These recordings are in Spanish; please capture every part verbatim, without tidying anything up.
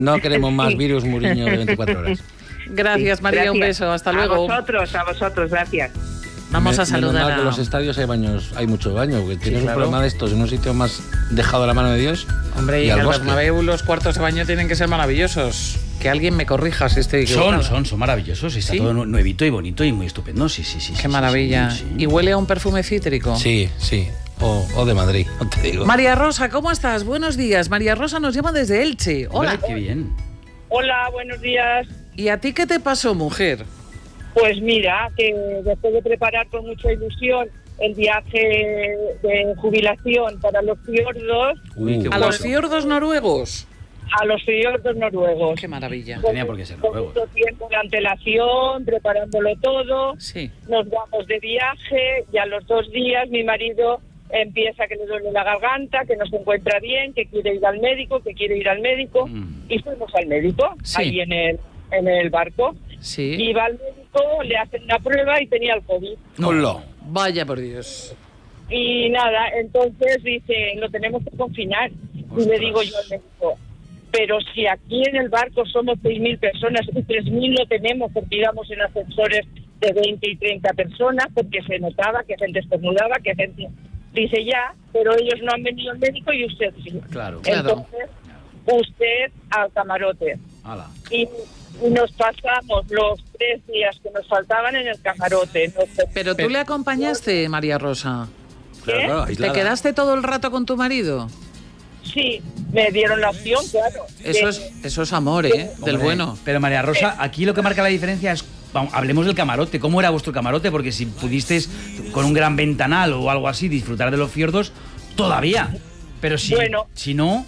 No queremos más virus Muriño de veinticuatro horas. Gracias, sí, María, gracias. Un beso, hasta luego. A vosotros, a vosotros, gracias. Vamos Me, a saludar a... En los estadios hay baños, hay mucho baño, porque tienes sí, claro. un problema de estos en un sitio más dejado a la mano de Dios. Hombre, y, y en el Bernabéu los cuartos de baño tienen que ser maravillosos. Que alguien me corrija si estoy equivocado. Son, son, son maravillosos. Está ¿Sí? todo nuevito y bonito y muy estupendo. Sí, sí, sí. Qué sí, maravilla. Sí, sí. ¿Y huele a un perfume cítrico? Sí, sí. O, o de Madrid, no te digo. María Rosa, ¿cómo estás? Buenos días. María Rosa nos llama desde Elche. Hola. Hola, qué bien. Hola, buenos días. ¿Y a ti qué te pasó, mujer? Pues mira, que después de preparar con mucha ilusión el viaje de jubilación para los fiordos... Uy, ¿A bueno. los fiordos noruegos? A los fiordos noruegos. Qué maravilla. No tenía por qué ser noruegos. Con mucho tiempo de antelación, preparándolo todo. Sí. Nos vamos de viaje y a los dos días mi marido empieza que le duele la garganta, que no se encuentra bien, que quiere ir al médico, que quiere ir al médico. Mm. Y fuimos al médico, sí. ahí en el, en el barco. Sí. Y va al médico, le hacen una prueba y tenía el COVID. No lo. Vaya por Dios. Y nada, entonces dice, lo tenemos que confinar. Ostras. Y le digo yo al médico, pero si aquí en el barco somos seis mil personas y tres mil no tenemos porque íbamos en ascensores de veinte y treinta personas, porque se notaba que gente estornudaba, que gente... Dice ya, pero ellos no han venido al médico y usted sí. Claro, claro. Entonces, usted al camarote. Y, y nos pasamos los tres días que nos faltaban en el camarote. Nos... Pero tú le acompañaste, María Rosa. ¿Qué? Claro, ¿Te quedaste todo el rato con tu marido? Sí, me dieron la opción, claro. Eso es, eso es amor, ¿eh? Sí. Del bueno. Pero María Rosa, aquí lo que marca la diferencia es... Vamos, hablemos del camarote. ¿Cómo era vuestro camarote? Porque si pudisteis con un gran ventanal o algo así disfrutar de los fiordos, todavía. Pero si, bueno, si no...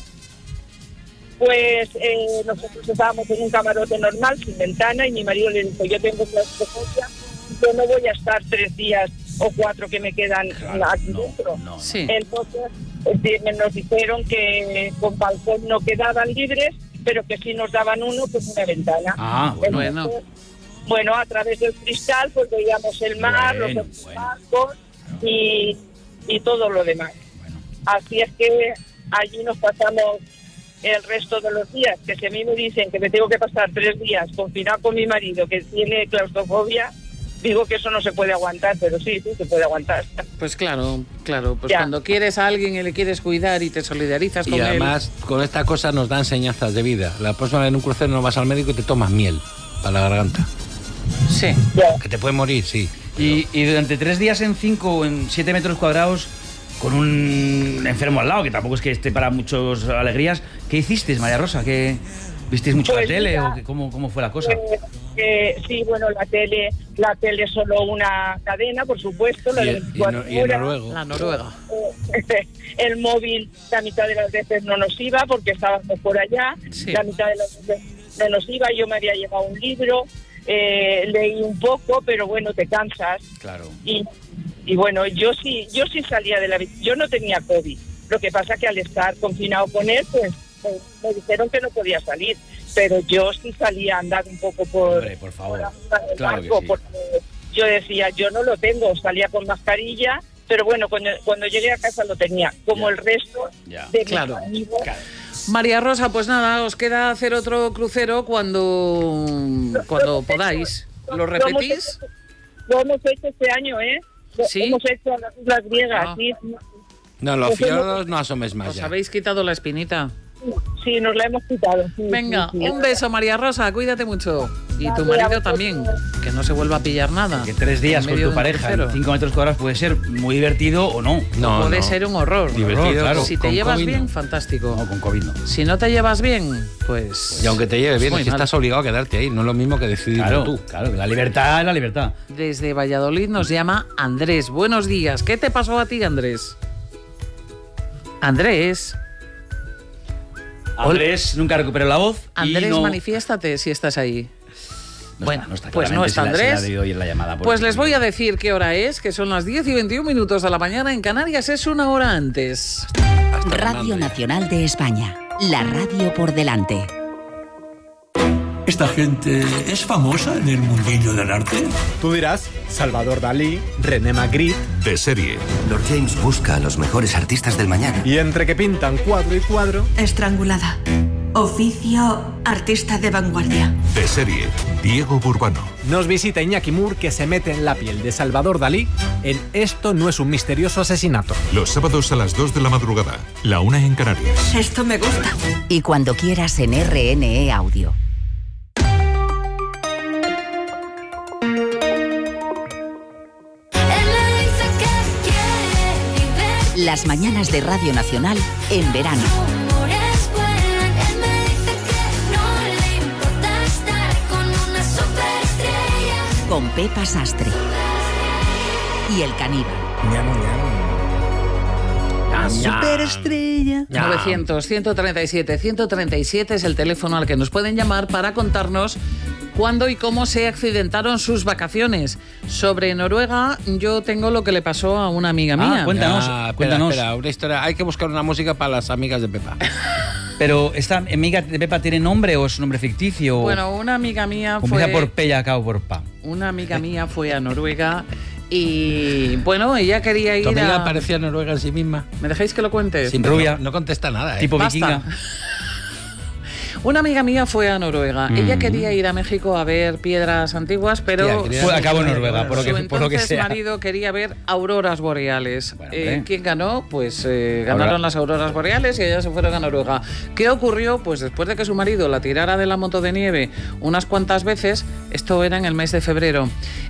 Pues eh, nosotros estábamos en un camarote normal, sin ventana, y mi marido le dijo, yo tengo claustrofobia, yo no voy a estar tres días o cuatro que me quedan claro, aquí no, dentro. No, sí. Entonces eh, nos dijeron que con balcón no quedaban libres, pero que sí nos daban uno con una ventana. Ah, bueno. Entonces, bueno, a través del cristal pues veíamos el mar, bueno, los barcos bueno. y, y todo lo demás. Bueno. Así es que allí nos pasamos el resto de los días, que si a mí me dicen que me tengo que pasar tres días confinado con mi marido que tiene claustrofobia, digo que eso no se puede aguantar, pero sí, sí se puede aguantar. Pues claro, claro, pues ya. Cuando quieres a alguien y le quieres cuidar y te solidarizas con él. Y además, él... con esta cosa nos da enseñanzas de vida. La próxima vez en un crucero no vas al médico y te tomas miel para la garganta. Sí. Ya. Que te puede morir, sí. Y, y durante tres días en cinco o en siete metros cuadrados, con un enfermo al lado, que tampoco es que esté para muchas alegrías, ¿qué hicisteis, María Rosa? ¿Qué, ¿Visteis mucho pues la tele mira, o qué, cómo, cómo fue la cosa? Eh, eh, sí, bueno, la tele, la tele solo una cadena, por supuesto. La y, el, y, no, y el noruego. La Noruega. Eh, el móvil, la mitad de las veces no nos iba porque estábamos por allá. Sí. La mitad de las veces no nos iba. Yo me había llevado un libro, eh, leí un poco, pero bueno, te cansas. Claro. Y, y bueno, yo sí, yo sí salía de la... Yo no tenía COVID. Lo que pasa que al estar confinado con él, pues me, me dijeron que no podía salir. Pero yo sí salía a andar un poco por... Hombre, por favor. Por claro banco, sí. Porque yo decía, yo no lo tengo, salía con mascarilla, pero bueno, cuando, cuando llegué a casa lo tenía, como ya. el resto ya. de claro. mis amigos. Claro. María Rosa, pues nada, os queda hacer otro crucero cuando, cuando lo podáis. Hecho, ¿Lo repetís? Lo hemos hecho este año, ¿eh? Lo ¿Sí? hemos hecho a las Islas Griegas, ah. ¿sí? No, los fiordos no asomes más ¿Os ya. habéis quitado la espinita? Sí, nos la hemos quitado. Sí, Venga, sí, sí. un beso, María Rosa, cuídate mucho. Y tu marido también, que no se vuelva a pillar nada. Que tres días con tu pareja en cinco metros cuadrados puede ser muy divertido o no. No, puede no. ser un horror. Divertido, horror, claro. Si te con llevas COVID, bien, no. fantástico. No, con COVID no. Si no te llevas bien, pues... Y aunque te lleves bien, es que estás obligado a quedarte ahí. No es lo mismo que decidir claro, tú. Claro, la libertad es la libertad. Desde Valladolid nos llama Andrés. Buenos días. ¿Qué te pasó a ti, Andrés? Andrés... Andrés nunca recuperó la voz. Andrés, y no... manifiéstate si estás ahí. No bueno, está, no está, pues no está Andrés. Se la, se la la llamada pues les voy a decir qué hora es, que son las diez y veintiún minutos de la mañana. En Canarias es una hora antes. Hasta Radio Nacional de España. La radio por delante. ¿Esta gente es famosa en el mundillo del arte? Tú dirás, Salvador Dalí, René Magritte... De serie. Lord James busca a los mejores artistas del mañana. Y entre que pintan cuadro y cuadro... Estrangulada. Oficio artista de vanguardia. De serie, Diego Burbano. Nos visita Iñaki Mur, que se mete en la piel de Salvador Dalí en Esto no es un misterioso asesinato. Los sábados a las dos de la madrugada, la una en Canarias. Esto me gusta. Y cuando quieras en R N E Audio. Las mañanas de Radio Nacional en verano. Con Pepa Sastre y el caníbal. La superestrella. novecientos, ciento treinta y siete, ciento treinta y siete es el teléfono al que nos pueden llamar para contarnos cuándo y cómo se accidentaron sus vacaciones. Sobre Noruega, yo tengo lo que le pasó a una amiga mía. Ah, cuéntanos, Ah, espera, cuéntanos. espera, una historia. Hay que buscar una música para las amigas de Pepa. Pero, ¿esta amiga de Pepa tiene nombre o es un nombre ficticio? Bueno, una amiga mía o fue... empieza por P y acaba por Pa. Una amiga mía fue a Noruega y, bueno, ella quería ir ¿Tu amiga a... parecía Noruega en sí misma? ¿Me dejáis que lo cuente? Sin Rubia. No, no contesta nada, ¿eh? Tipo Basta. vikinga. Una amiga mía fue a Noruega. Mm. Ella quería ir a México a ver piedras antiguas, pero Hostia, quería- Fue a cabo en Noruega, por lo su que, por lo que entonces sea. marido quería ver auroras boreales. Bueno, Eh, hombre. ¿Quién ganó? Pues eh, ganaron Aurora. las auroras boreales y ellas se fueron a Noruega. ¿Qué ocurrió? Pues después de que su marido la tirara de la moto de nieve unas cuantas veces, esto era en el mes de febrero.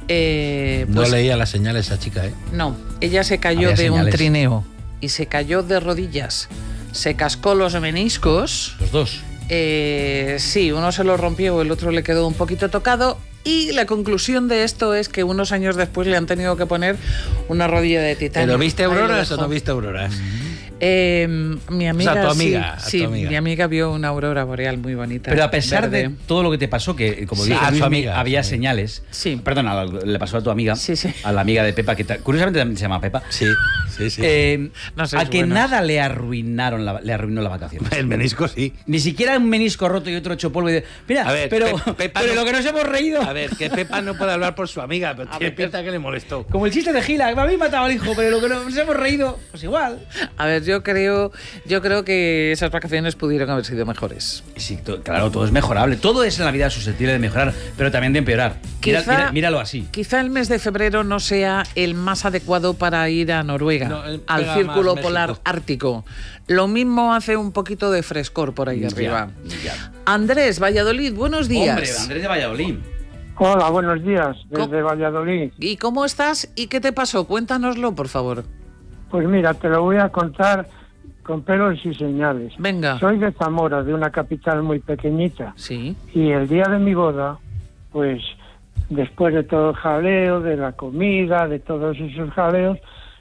eh, No pues, leía las señales esa chica, ¿eh? No, ella se cayó Había de un señales. trineo y se cayó de rodillas. Se cascó los meniscos. Los dos. Eh, sí, uno se lo rompió, el otro le quedó un poquito tocado. Y la conclusión de esto es que unos años después le han tenido que poner una rodilla de titanio. ¿Pero viste Ahí lo auroras o dejo. no viste auroras? Eh, mi amiga, O sea, tu amiga, sí, a sí, tu amiga. mi amiga vio una aurora boreal muy bonita. Pero a pesar verde. de todo lo que te pasó, que como Sí. dice Ah, Luis, su amiga, había su amiga. señales. Sí. Perdona, le pasó a tu amiga, Sí, sí. a la amiga de Pepa, que ta- curiosamente también se llama Pepa. Sí, sí, sí. Eh, No sois a que buenos. nada le arruinaron la, le arruinó la vacación. El menisco sí. Ni siquiera un menisco roto y otro hecho polvo. Y de, mira, A ver, pero, Pe- Pepa pero no- lo que nos hemos reído. A ver, que Pepa no puede hablar por su amiga, pero A tiene ver, pinta que le molestó. Como el chiste de Gila, que me habéis matado al hijo, pero lo que nos hemos reído, pues igual. A ver, yo creo, yo creo que esas vacaciones pudieron haber sido mejores. Sí, to- claro, todo es mejorable. Todo es en la vida susceptible de mejorar, pero también de empeorar. Mira- Quizá- mira- míralo así. Quizá el mes de febrero no sea el más adecuado para ir a Noruega, No, eh, al pega círculo más polar México. ártico. Lo mismo hace un poquito de frescor por ahí Ya, arriba. ya. Andrés, Valladolid, buenos días. Hombre, Andrés de Valladolid. Hola, buenos días, desde ¿Cómo? Valladolid. ¿Y cómo estás y qué te pasó? Cuéntanoslo, por favor. Pues mira, te lo voy a contar con pelos y señales. Venga. Soy de Zamora, de una capital muy pequeñita, Sí. y el día de mi boda, pues después de todo el jaleo, de la comida, de todos esos jaleos,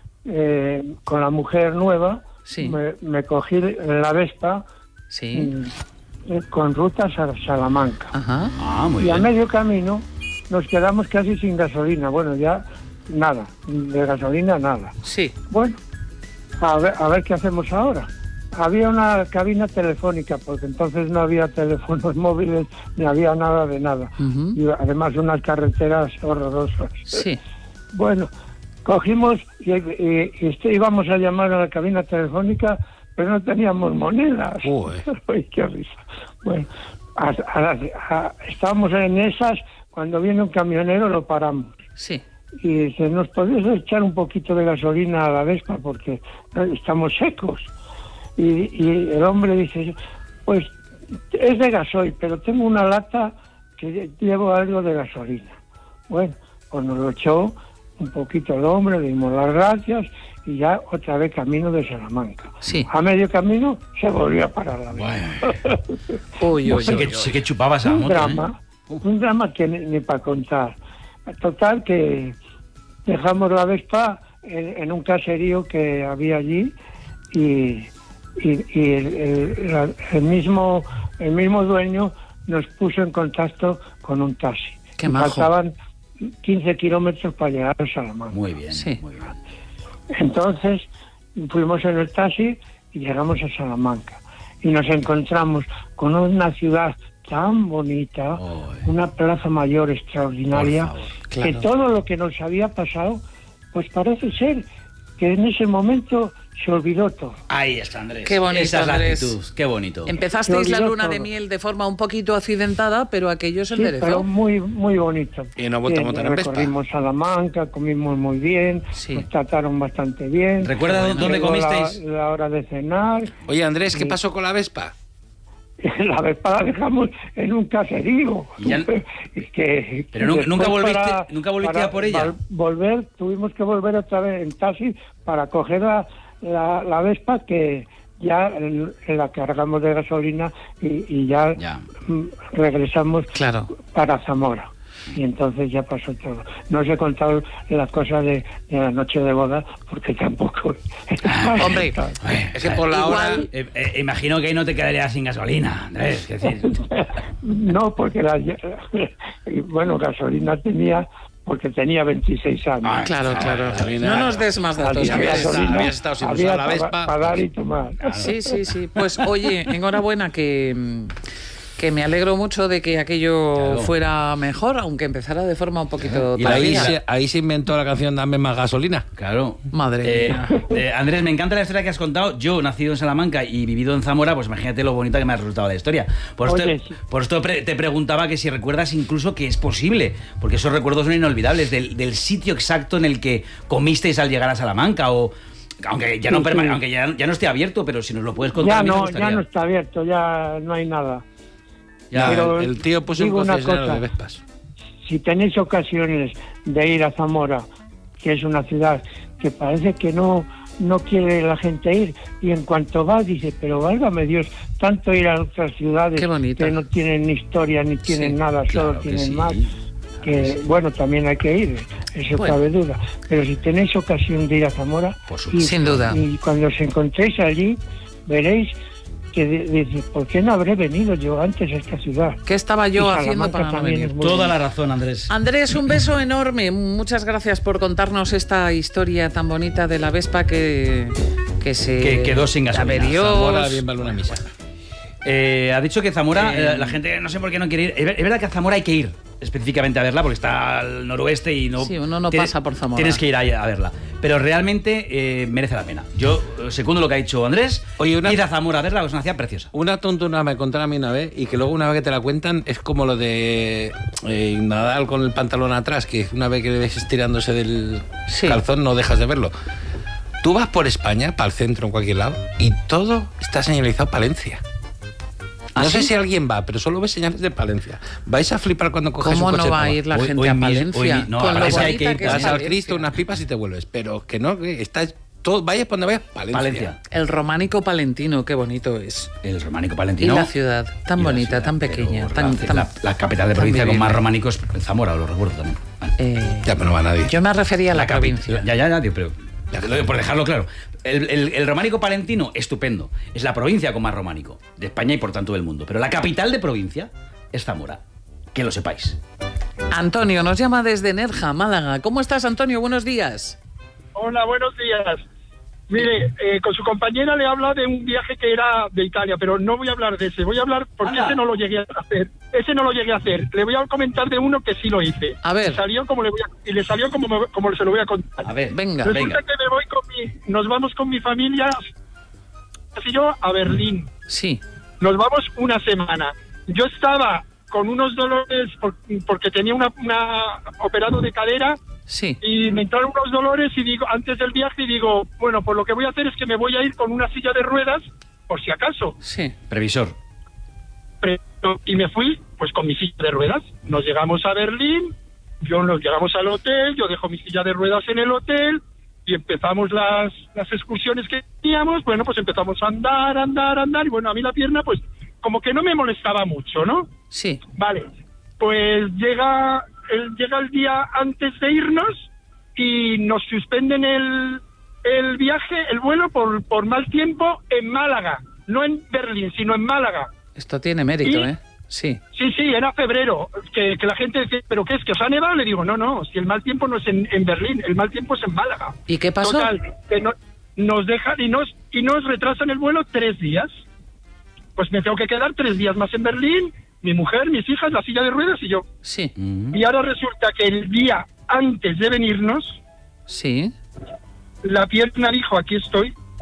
eh, con la mujer nueva, Sí. me, me cogí la Vespa Sí. mm, eh, con rutas a Salamanca. Ajá. Ah, muy y a bien. medio camino nos quedamos casi sin gasolina. Bueno, ya nada, de gasolina nada. Sí. Bueno, a ver, a ver qué hacemos ahora. Había una cabina telefónica, porque entonces no había teléfonos móviles, ni había nada de nada. Ujú. Y además unas carreteras horrorosas. Sí. Bueno, cogimos y, y- y este- íbamos a llamar a la cabina telefónica, pero no teníamos monedas. Uy. Uy, qué risa. Bueno, a- a- a- estábamos en esas, cuando viene un camionero lo paramos. Sí. Y dice, ¿nos podéis echar un poquito de gasolina a la Vespa? Porque eh, estamos secos. Y, y el hombre dice, pues es de gasoil, pero tengo una lata que llevo algo de gasolina. Bueno, pues nos lo echó un poquito el hombre, le dimos las gracias y ya otra vez camino de Salamanca. Sí. A medio camino se volvió a parar la Vespa. Uy, uy, Sí que, uy, sí uy. que chupabas a la Un moto, drama, ¿eh? un drama que ni, ni para contar. Total que dejamos la Vespa en, en un caserío que había allí y, y, y el, el- la- el mismo el mismo dueño nos puso en contacto con un taxi. Qué Y majo. faltaban quince kilómetros para llegar a Salamanca. Muy bien, Sí. muy bien. Entonces fuimos en el taxi y llegamos a Salamanca y nos encontramos con una ciudad tan bonita, Oy. una plaza mayor extraordinaria, Por favor, claro. que todo lo que nos había pasado, pues parece ser que en ese momento se olvidó todo. Ahí está, Andrés. Qué bonito, Esa es la Andrés. actitud, qué bonito. Empezasteis la luna todo. de miel de forma un poquito accidentada, pero aquello se Sí, enderezó. pero muy, muy bonito. Y no vuelto a montar en Vespa. Recorrimos Salamanca, comimos muy bien, Sí. nos trataron bastante bien. ¿Recuerda Llegó dónde comisteis? La, la hora de cenar. Oye, Andrés, ¿qué pasó con la Vespa? La Vespa la dejamos en un caserío. Y ya- Es que, Pero nunca- después nunca volviste- para- nunca volviste para a por ella. vol- Volver, tuvimos que volver otra vez en taxi para coger la, la, la Vespa que ya en, en la cargamos de gasolina y, y ya, Ya. mm, regresamos Claro. para Zamora. Y entonces ya pasó todo. No os he contado las cosas de, de la noche de boda porque tampoco... Hombre, Es que por la hora... Igual- Eh, eh, imagino que ahí no te quedarías sin gasolina, Andrés. Es decir, No, porque la, bueno, gasolina tenía porque tenía veintiséis años. Ah, Claro, claro. gasolina. No nos des más datos. Había habías Andrés. estado- habías estado sin había usar la para- Vespa. para dar y tomar. Sí, sí, sí. Pues oye, enhorabuena que, mm, que me alegro mucho de que aquello Claro. fuera mejor, aunque empezara de forma un poquito Y Ahí tardía. se, ahí se inventó la canción Dame más gasolina. claro. Madre Eh, mía. eh, Andrés, me encanta la historia que has contado. Yo, nacido en Salamanca y vivido en Zamora, pues imagínate lo bonita que me ha resultado la historia. Por esto, Oye, sí. por esto pre- te preguntaba que si recuerdas incluso que es posible, porque esos recuerdos son inolvidables, del, del sitio exacto en el que comisteis al llegar a Salamanca, o aunque ya no, Sí, perma- sí. aunque ya, ya no esté abierto, pero si nos lo puedes contar. Ya a mí me no, gustaría. ya no está abierto, ya no hay nada. Ya, Pero el, el tío puso un digo una concesionario cosa. de Vespas. Si tenéis ocasiones de ir a Zamora, que es una ciudad que parece que no no quiere la gente ir, y en cuanto va dice, pero válgame Dios, tanto ir a otras ciudades Qué bonita. que no tienen ni historia ni tienen Sí, nada, claro solo que tienen sí. más, que bueno, también hay que ir, eso Bueno. cabe duda, pero si tenéis ocasión de ir a Zamora, Por supuesto. y, Sin duda. y cuando os encontréis allí, veréis que de- dice, ¿por qué no habré venido yo antes a esta ciudad? ¿Qué estaba yo Y haciendo Salamanca para no también venir? es muy Toda bonita. la razón, Andrés. Andrés, un beso enorme. Muchas gracias por contarnos esta historia tan bonita de la Vespa que, que se Que quedó sin gasolina. averió. Zamora bien vale una misa. Eh, ha dicho que Zamora, Eh, eh, la gente no sé por qué no quiere ir. Es ver- es verdad que a Zamora hay que ir específicamente a verla porque está al noroeste y no. Sí, uno no tienes- pasa por Zamora. Tienes que ir ahí a verla. Pero realmente eh, merece la pena. Yo eh, segundo lo que ha dicho Andrés. Oye, una- ir a Zamora a verla es una ciudad preciosa. Una tontuna me contaron a mí una vez y que luego una vez que te la cuentan es como lo de eh, Nadal con el pantalón atrás, que una vez que le ves estirándose del Sí. calzón no dejas de verlo. Tú vas por España, para el centro, en cualquier lado, y todo está señalizado Palencia. ¿Ah, No sé sí? si alguien va, pero solo ves señales de Palencia. Vais a flipar cuando coges ¿Cómo un coche no va a nuevo. ir la Hoy- gente hoy a mismo- Palencia? hoy- no, Con a lo Palencia hay bonita que ir, que es Vas al Palencia. Cristo, unas pipas y te vuelves. Pero que no, que estás todo, vayas por donde vayas, Palencia. Palencia. El románico palentino, qué bonito es. El románico Y palentino. la ciudad, tan y la bonita, ciudad, tan pero pequeña, la- tan, la, tan- la capital de tan provincia con vivible. más románicos es Zamora, lo recuerdo también. Vale. Eh, Ya, pero no va nadie. yo me refería a la, capi- provincia. Ya, ya, ya, tío, pero por dejarlo claro. El, el- el románico palentino, estupendo. Es la provincia con más románico de España y por tanto del mundo. Pero la capital de provincia es Zamora. Que lo sepáis. Antonio nos llama desde Nerja, Málaga. ¿Cómo estás, Antonio? Buenos días. Hola, buenos días. Mire, eh, con su compañera le habla de un viaje que era de Italia, pero no voy a hablar de ese. Voy a hablar porque Anda. ese no lo llegué a hacer. Ese no lo llegué a hacer. Le voy a comentar de uno que sí lo hice. A ver. Y salió como le voy a, y le salió como, me- como se lo voy a contar. A ver, Venga. Resulta venga. que me voy con mi, nos vamos con mi familia, así yo, a Berlín. Sí, Nos vamos una semana. Yo estaba con unos dolores por- porque tenía una, una operado de cadera sí. y me entraron unos dolores y digo, antes del viaje digo, bueno, pues lo que voy a hacer es que me voy a ir con una silla de ruedas por si acaso. Sí. Previsor. Pero- y me fui pues con mi silla de ruedas. Nos llegamos a Berlín, yo nos llegamos al hotel, yo dejo mi silla de ruedas en el hotel y empezamos las, las excursiones que teníamos. Bueno, pues empezamos a andar, andar, andar y bueno, a mí la pierna pues como que no me molestaba mucho, ¿no? Sí. Vale, pues llega el, llega el día antes de irnos y nos suspenden el, el viaje, el vuelo por, por mal tiempo en Málaga, no en Berlín, sino en Málaga. Esto tiene mérito, ¿Y? ¿eh? Sí. Sí, sí, era febrero, que, que la gente decía, ¿pero qué es, que os ha nevado? Le digo, no, no, si el mal tiempo no es en, en Berlín, el mal tiempo es en Málaga. ¿Y qué pasó? Total, que no- nos dejan y nos, y nos retrasan el vuelo tres días. Pues me tengo que quedar tres días más en Berlín, mi mujer, mis hijas, la silla de ruedas y yo. Sí. Y ahora resulta que el día antes de venirnos, Sí. la pierna dijo, aquí estoy,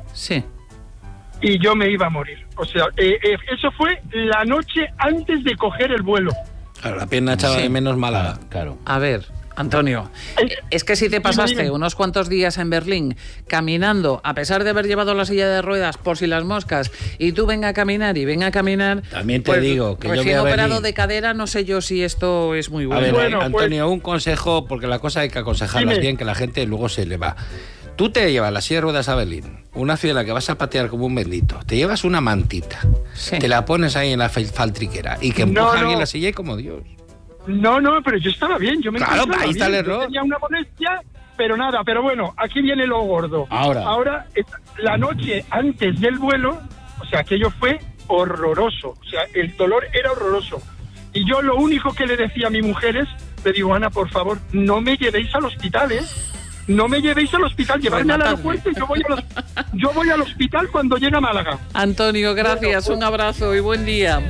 Sí. Y yo me iba a morir. O sea, eh, eh, eso fue la noche antes de coger el vuelo. Claro, la pierna echaba Sí. de menos Málaga. Claro. A ver, Antonio, es que si te pasaste unos cuantos días en Berlín caminando, a pesar de haber llevado la silla de ruedas por si las moscas, y tú venga a caminar y venga a caminar... También te pues, digo que yo recién voy a operado Berlín. de cadera, no sé yo si esto es muy A bueno. ver, Bueno, Antonio, pues- un consejo, porque la cosa hay que aconsejarlas Dime. bien, que la gente luego se le va. Tú te llevas la silla de ruedas a Berlín, una ciudad en la que vas a patear como un bendito, te llevas una mantita, Sí. te la pones ahí en la fal- faltriquera y que No, empuja a no. alguien la silla y como Dios. No, no, pero yo estaba bien, yo me Claro, encontraba ahí está bien. el Yo error. tenía una molestia, pero nada, pero bueno, aquí viene lo gordo. Ahora. Ahora, eh, la noche antes del vuelo, o sea, aquello fue horroroso, o sea, el dolor era horroroso. Y yo lo único que le decía a mi mujer es, le digo, Ana, por favor, no me llevéis al hospital, ¿eh? No me llevéis al hospital, llevarme al Rematadme. aeropuerto y yo voy, a los- yo voy al hospital cuando llegue a Málaga. Antonio, gracias, un abrazo y buen día.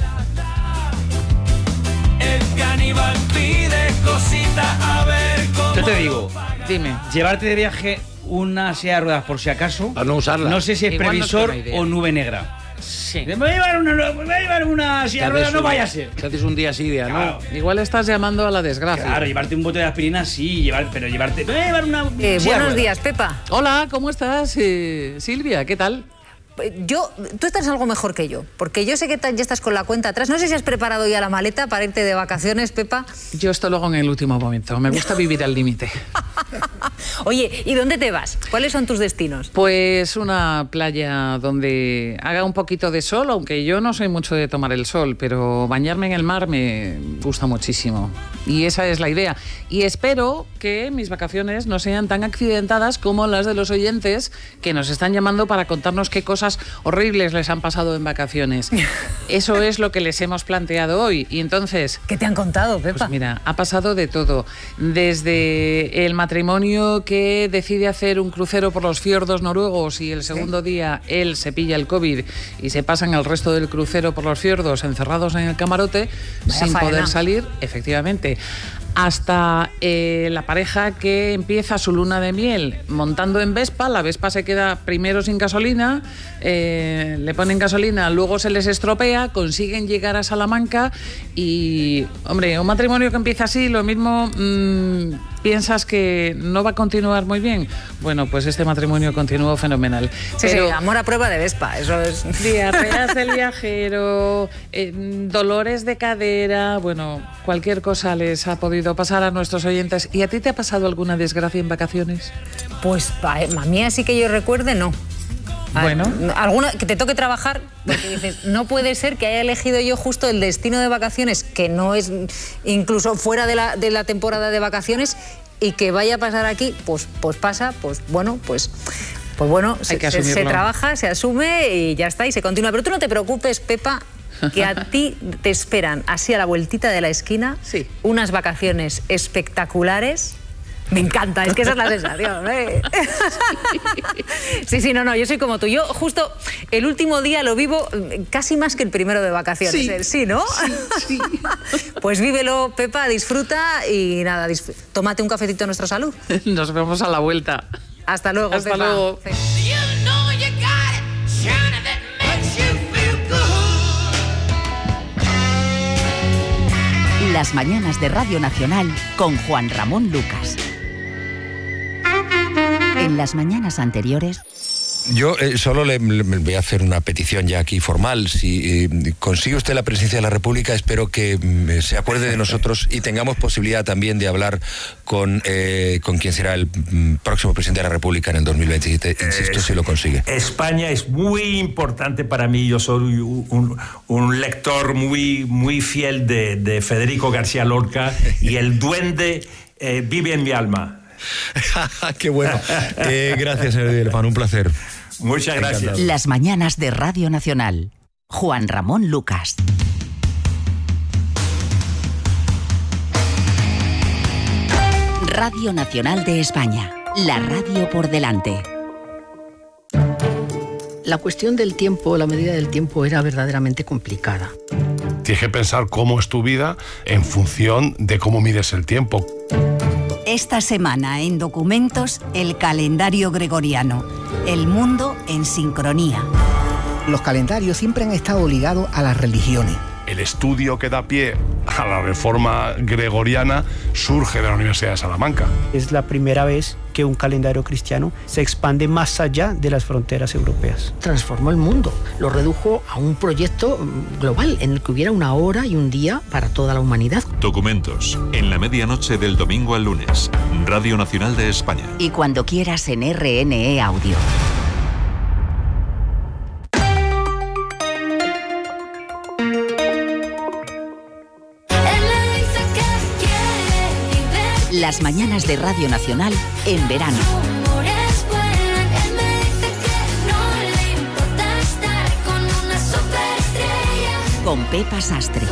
El caníbal pide cosita a ver cómo... Yo te digo, Dime. llevarte de viaje una silla de ruedas por si acaso, Para no usarla. no sé si es Igual no es previsor buena idea. o nube negra. Sí. Me voy a llevar una, me voy a llevar una silla de ruedas, no vaya a ser. Si haces un día así, día, Claro. ¿no? Igual estás llamando a la desgracia. Claro, llevarte un bote de aspirina sí, llevar, pero llevarte... Me voy a llevar una Eh, silla de buenos ruedas. días, Pepa. Hola, ¿cómo estás, eh, Silvia? ¿Qué tal? Yo, tú estás algo mejor que yo, porque yo sé que ta- ya estás con la cuenta atrás. No sé si has preparado ya la maleta para irte de vacaciones, Pepa. Yo esto luego en el último momento. Me gusta vivir al límite. Oye, ¿y dónde te vas? ¿Cuáles son tus destinos? Pues una playa donde haga un poquito de sol, aunque yo no soy mucho de tomar el sol, pero bañarme en el mar me gusta muchísimo. Y esa es la idea. Y espero que mis vacaciones no sean tan accidentadas como las de los oyentes que nos están llamando para contarnos qué cosas horribles les han pasado en vacaciones. Eso es lo que les hemos planteado hoy. Y entonces... ¿Qué te han contado, Pepa? Pues mira, ha pasado de todo. Desde el matrimonio que decide hacer un crucero por los fiordos noruegos y el segundo día él se pilla el COVID y se pasan el resto del crucero por los fiordos encerrados en el camarote Vaya sin faena. poder salir, efectivamente. Hasta eh, la pareja que empieza su luna de miel montando en Vespa. La Vespa se queda primero sin gasolina, eh, le ponen gasolina, luego se les estropea, consiguen llegar a Salamanca y, hombre, un matrimonio que empieza así, lo mismo mmm, piensas que no va a continuar muy bien. Bueno, pues este matrimonio continuó fenomenal. Sí, Pero sí, amor a prueba de Vespa, eso es... diarreas del viajero, eh, dolores de cadera, bueno, cualquier cosa les ha podido pasar a nuestros oyentes. ¿Y a ti te ha pasado alguna desgracia en vacaciones? Pues a mí así que yo recuerde, no. A- Bueno. Alguna que te toque trabajar, porque dices, no puede ser que haya elegido yo justo el destino de vacaciones, que no es incluso fuera de la, de la temporada de vacaciones, y que vaya a pasar aquí, pues, pues pasa, pues bueno, pues... Pues bueno, se, que se- se asumirlo. trabaja, se asume y ya está, y se continúa. Pero tú no te preocupes, Pepa, que a ti te esperan, así a la vueltita de la esquina, Sí. unas vacaciones espectaculares. Me encanta, es que esa es la sensación, ¿eh? Sí, sí, no, no, yo soy como tú. Yo justo el último día lo vivo casi más que el primero de vacaciones. Sí. ¿eh? Sí, ¿no? Sí, sí. Pues vívelo, Pepa, disfruta y nada, disfr- tómate un cafecito a nuestra salud. Nos vemos a la vuelta. Hasta luego, Hasta Pepa. luego. Sí. You know you got it, China, that makes you feel good. Las mañanas de Radio Nacional con Juan Ramón Lucas. En las mañanas anteriores... Yo eh, solo le, le voy a hacer una petición ya aquí formal. Si eh, consigue usted la presidencia de la República, espero que mm, se acuerde de nosotros y tengamos posibilidad también de hablar con, eh, con quien será el mm, próximo presidente de la República en el dos mil veintisiete. Insisto, Eh, si lo consigue. España es muy importante para mí. Yo soy un, un lector muy, muy fiel de, de Federico García Lorca y el duende eh, vive en mi alma. Qué bueno. Eh, gracias, señor Villepán, un placer. Muchas gracias. Encantado. Las mañanas de Radio Nacional. Juan Ramón Lucas. Radio Nacional de España. La radio por delante. La cuestión del tiempo, la medida del tiempo era verdaderamente complicada. Tienes que pensar cómo es tu vida en función de cómo mides el tiempo. Esta semana en Documentos, el calendario gregoriano. El mundo en sincronía. Los calendarios siempre han estado ligados a las religiones. El estudio que da pie a la reforma gregoriana surge de la Universidad de Salamanca. Es la primera vez que un calendario cristiano se expande más allá de las fronteras europeas. Transformó el mundo, lo redujo a un proyecto global en el que hubiera una hora y un día para toda la humanidad. Documentos, en la medianoche del domingo al lunes, Radio Nacional de España. Y cuando quieras en R N E Audio. Las mañanas de Radio Nacional en verano. Con Pepa Sastre.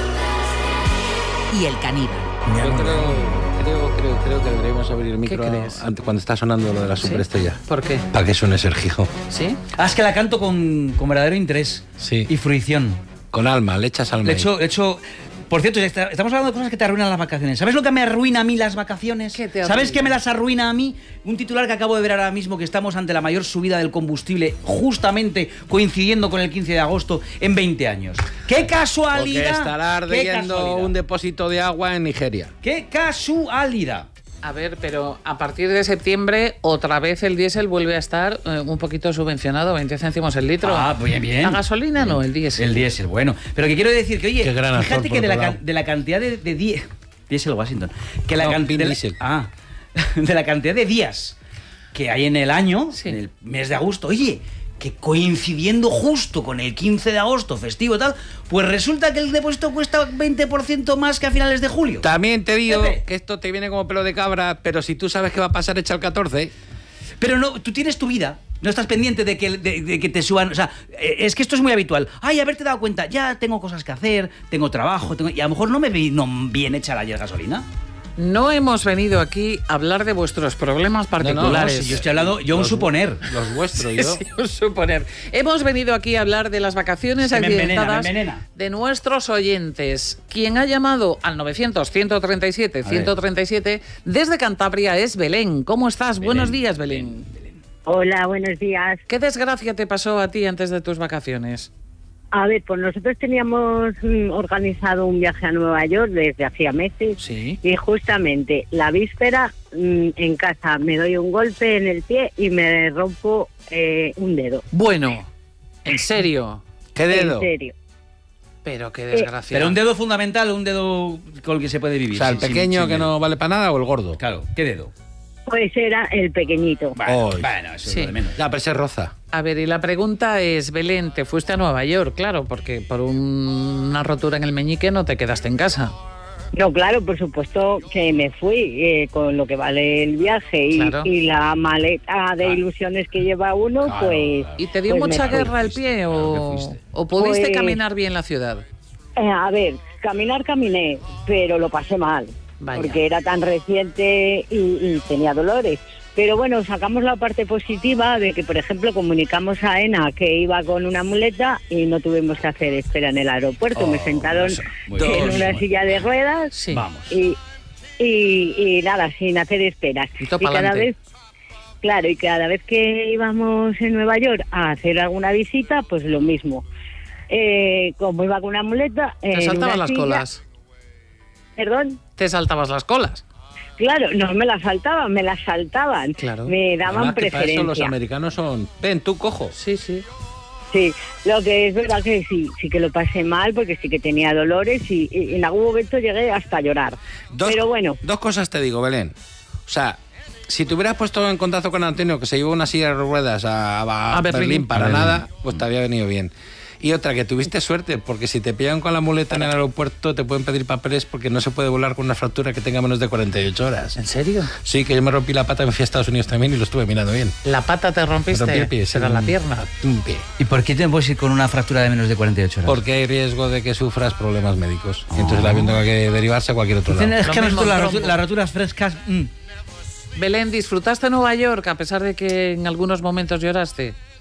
Y el caníbal. Yo creo, creo, creo, creo que deberíamos abrir el micro antes, cuando está sonando lo de la superestrella. ¿Sí? ¿Por qué? Para que suene Sergio. ¿Sí? Ah, es que la canto con, con verdadero interés. Sí. Y fruición. Con alma, le echas alma. Le echo, le echo... Por cierto, estamos hablando de cosas que te arruinan las vacaciones. ¿Sabes lo que me arruina a mí las vacaciones? ¿Qué te ¿Sabes qué me las arruina a mí? Un titular que acabo de ver ahora mismo, que estamos ante la mayor subida del combustible, justamente coincidiendo con el quince de agosto en veinte años. ¡Qué casualidad! Porque estará ardiendo un depósito de agua en Nigeria. ¡Qué casualidad! A ver, pero a partir de septiembre otra vez el diésel vuelve a estar eh, un poquito subvencionado, veinte céntimos el litro. Ah, bien, bien. La gasolina no, el diésel. El diésel, bueno. Pero que quiero decir que, oye, Qué gran fíjate actor, que de por la, otro de la cantidad de, de di- diésel Washington, que la No, cantidad Vin de, Diesel. ah, de la cantidad de días que hay en el año, Sí. en el mes de agosto, oye, que coincidiendo justo con el quince de agosto, festivo y tal, pues resulta que el depósito cuesta veinte por ciento más que a finales de julio. También te digo Pepe. que esto te viene como pelo de cabra, pero si tú sabes que va a pasar, echa el catorce. Pero no, tú tienes tu vida. No estás pendiente de que, de, de que te suban. O sea, es que esto es muy habitual. Ay, haberte dado cuenta, ya tengo cosas que hacer, tengo trabajo, tengo, y a lo mejor no me vino bien hecha la gasolina. No hemos venido aquí a hablar de vuestros problemas particulares. No, no, no, si yo estoy hablando, yo un suponer. Los vuestros, Sí, yo. sí, un suponer. Hemos venido aquí a hablar de las vacaciones Se me envenena, accidentadas me envenena. de nuestros oyentes. Quien ha llamado al novecientos, ciento treinta y siete, ciento treinta y siete desde Cantabria es Belén. ¿Cómo estás? Belén, Buenos días, Belén. Belén. Hola, buenos días. ¿Qué desgracia te pasó a ti antes de tus vacaciones? A ver, pues nosotros teníamos mm, organizado un viaje a Nueva York desde hacía meses. Sí. Y justamente la víspera mm, en casa me doy un golpe en el pie y me rompo eh, un dedo. Bueno, ¿en serio? ¿Qué dedo? En serio. Pero qué desgracia. Pero un dedo fundamental, un dedo con el que se puede vivir. O sea, el sin- sin- pequeño sin que dedo. no vale para nada o el gordo. Claro, ¿qué dedo? Pues era el pequeñito. Bueno, Ay. bueno, eso Sí. es lo de menos. Ya, pero se roza. A ver, y la pregunta es, Belén, te fuiste a Nueva York, claro, porque por un- una rotura en el meñique no te quedaste en casa. No, claro, por supuesto que me fui eh, con lo que vale el viaje y, Claro. y la maleta de ilusiones que lleva uno, Claro, pues... ¿Y te dio pues me mucha fui. guerra el pie Claro que o, fuiste. o pudiste Pues- caminar bien la ciudad? Eh, a ver, caminar caminé, pero lo pasé mal, Vaya. porque era tan reciente y, y tenía dolores. Pero bueno, sacamos la parte positiva de que, por ejemplo, comunicamos a Ena que iba con una muleta y no tuvimos que hacer espera en el aeropuerto. Oh, Me sentaron eso. Muy en bien. una silla de ruedas Sí. Vamos. y, y, y nada, sin hacer esperas. Y todo Y cada pa'lante. vez, claro, y cada vez que íbamos en Nueva York a hacer alguna visita, pues lo mismo. Eh, como iba con una muleta... Te en saltabas una las silla- colas. Perdón. Te saltabas las colas. Claro, no me las saltaban, me las saltaban. Claro. Me daban Además, que para eso los preferencia. americanos son... Ven, tú cojo. Sí, sí. Sí, lo que es verdad que sí, sí que lo pasé mal porque sí que tenía dolores y, y en algún momento llegué hasta a llorar. Dos, Pero bueno, Dos cosas te digo, Belén. O sea, si te hubieras puesto en contacto con Antonio, que se llevó una silla de ruedas a, a A Berlín. Berlín, para A Berlín. nada, pues te había venido bien. Y otra, que tuviste suerte, porque si te pillan con la muleta en el aeropuerto, te pueden pedir papeles porque no se puede volar con una fractura que tenga menos de cuarenta y ocho horas. ¿En serio? Sí, que yo me rompí la pata y me fui a Estados Unidos también y lo estuve mirando bien. ¿La pata te Me rompiste? rompí el pie, sí, ¿Será la un- pierna? Un pie. ¿Y por qué te puedes ir con una fractura de menos de cuarenta y ocho horas? Porque hay riesgo de que sufras problemas médicos. Y entonces el avión tenga que derivarse a cualquier otro Dicen, lado. es que Lo nosotros mismo las, trombo. rotu- las roturas frescas... mm. Belén, ¿disfrutaste Nueva York a pesar de que en algunos momentos lloraste?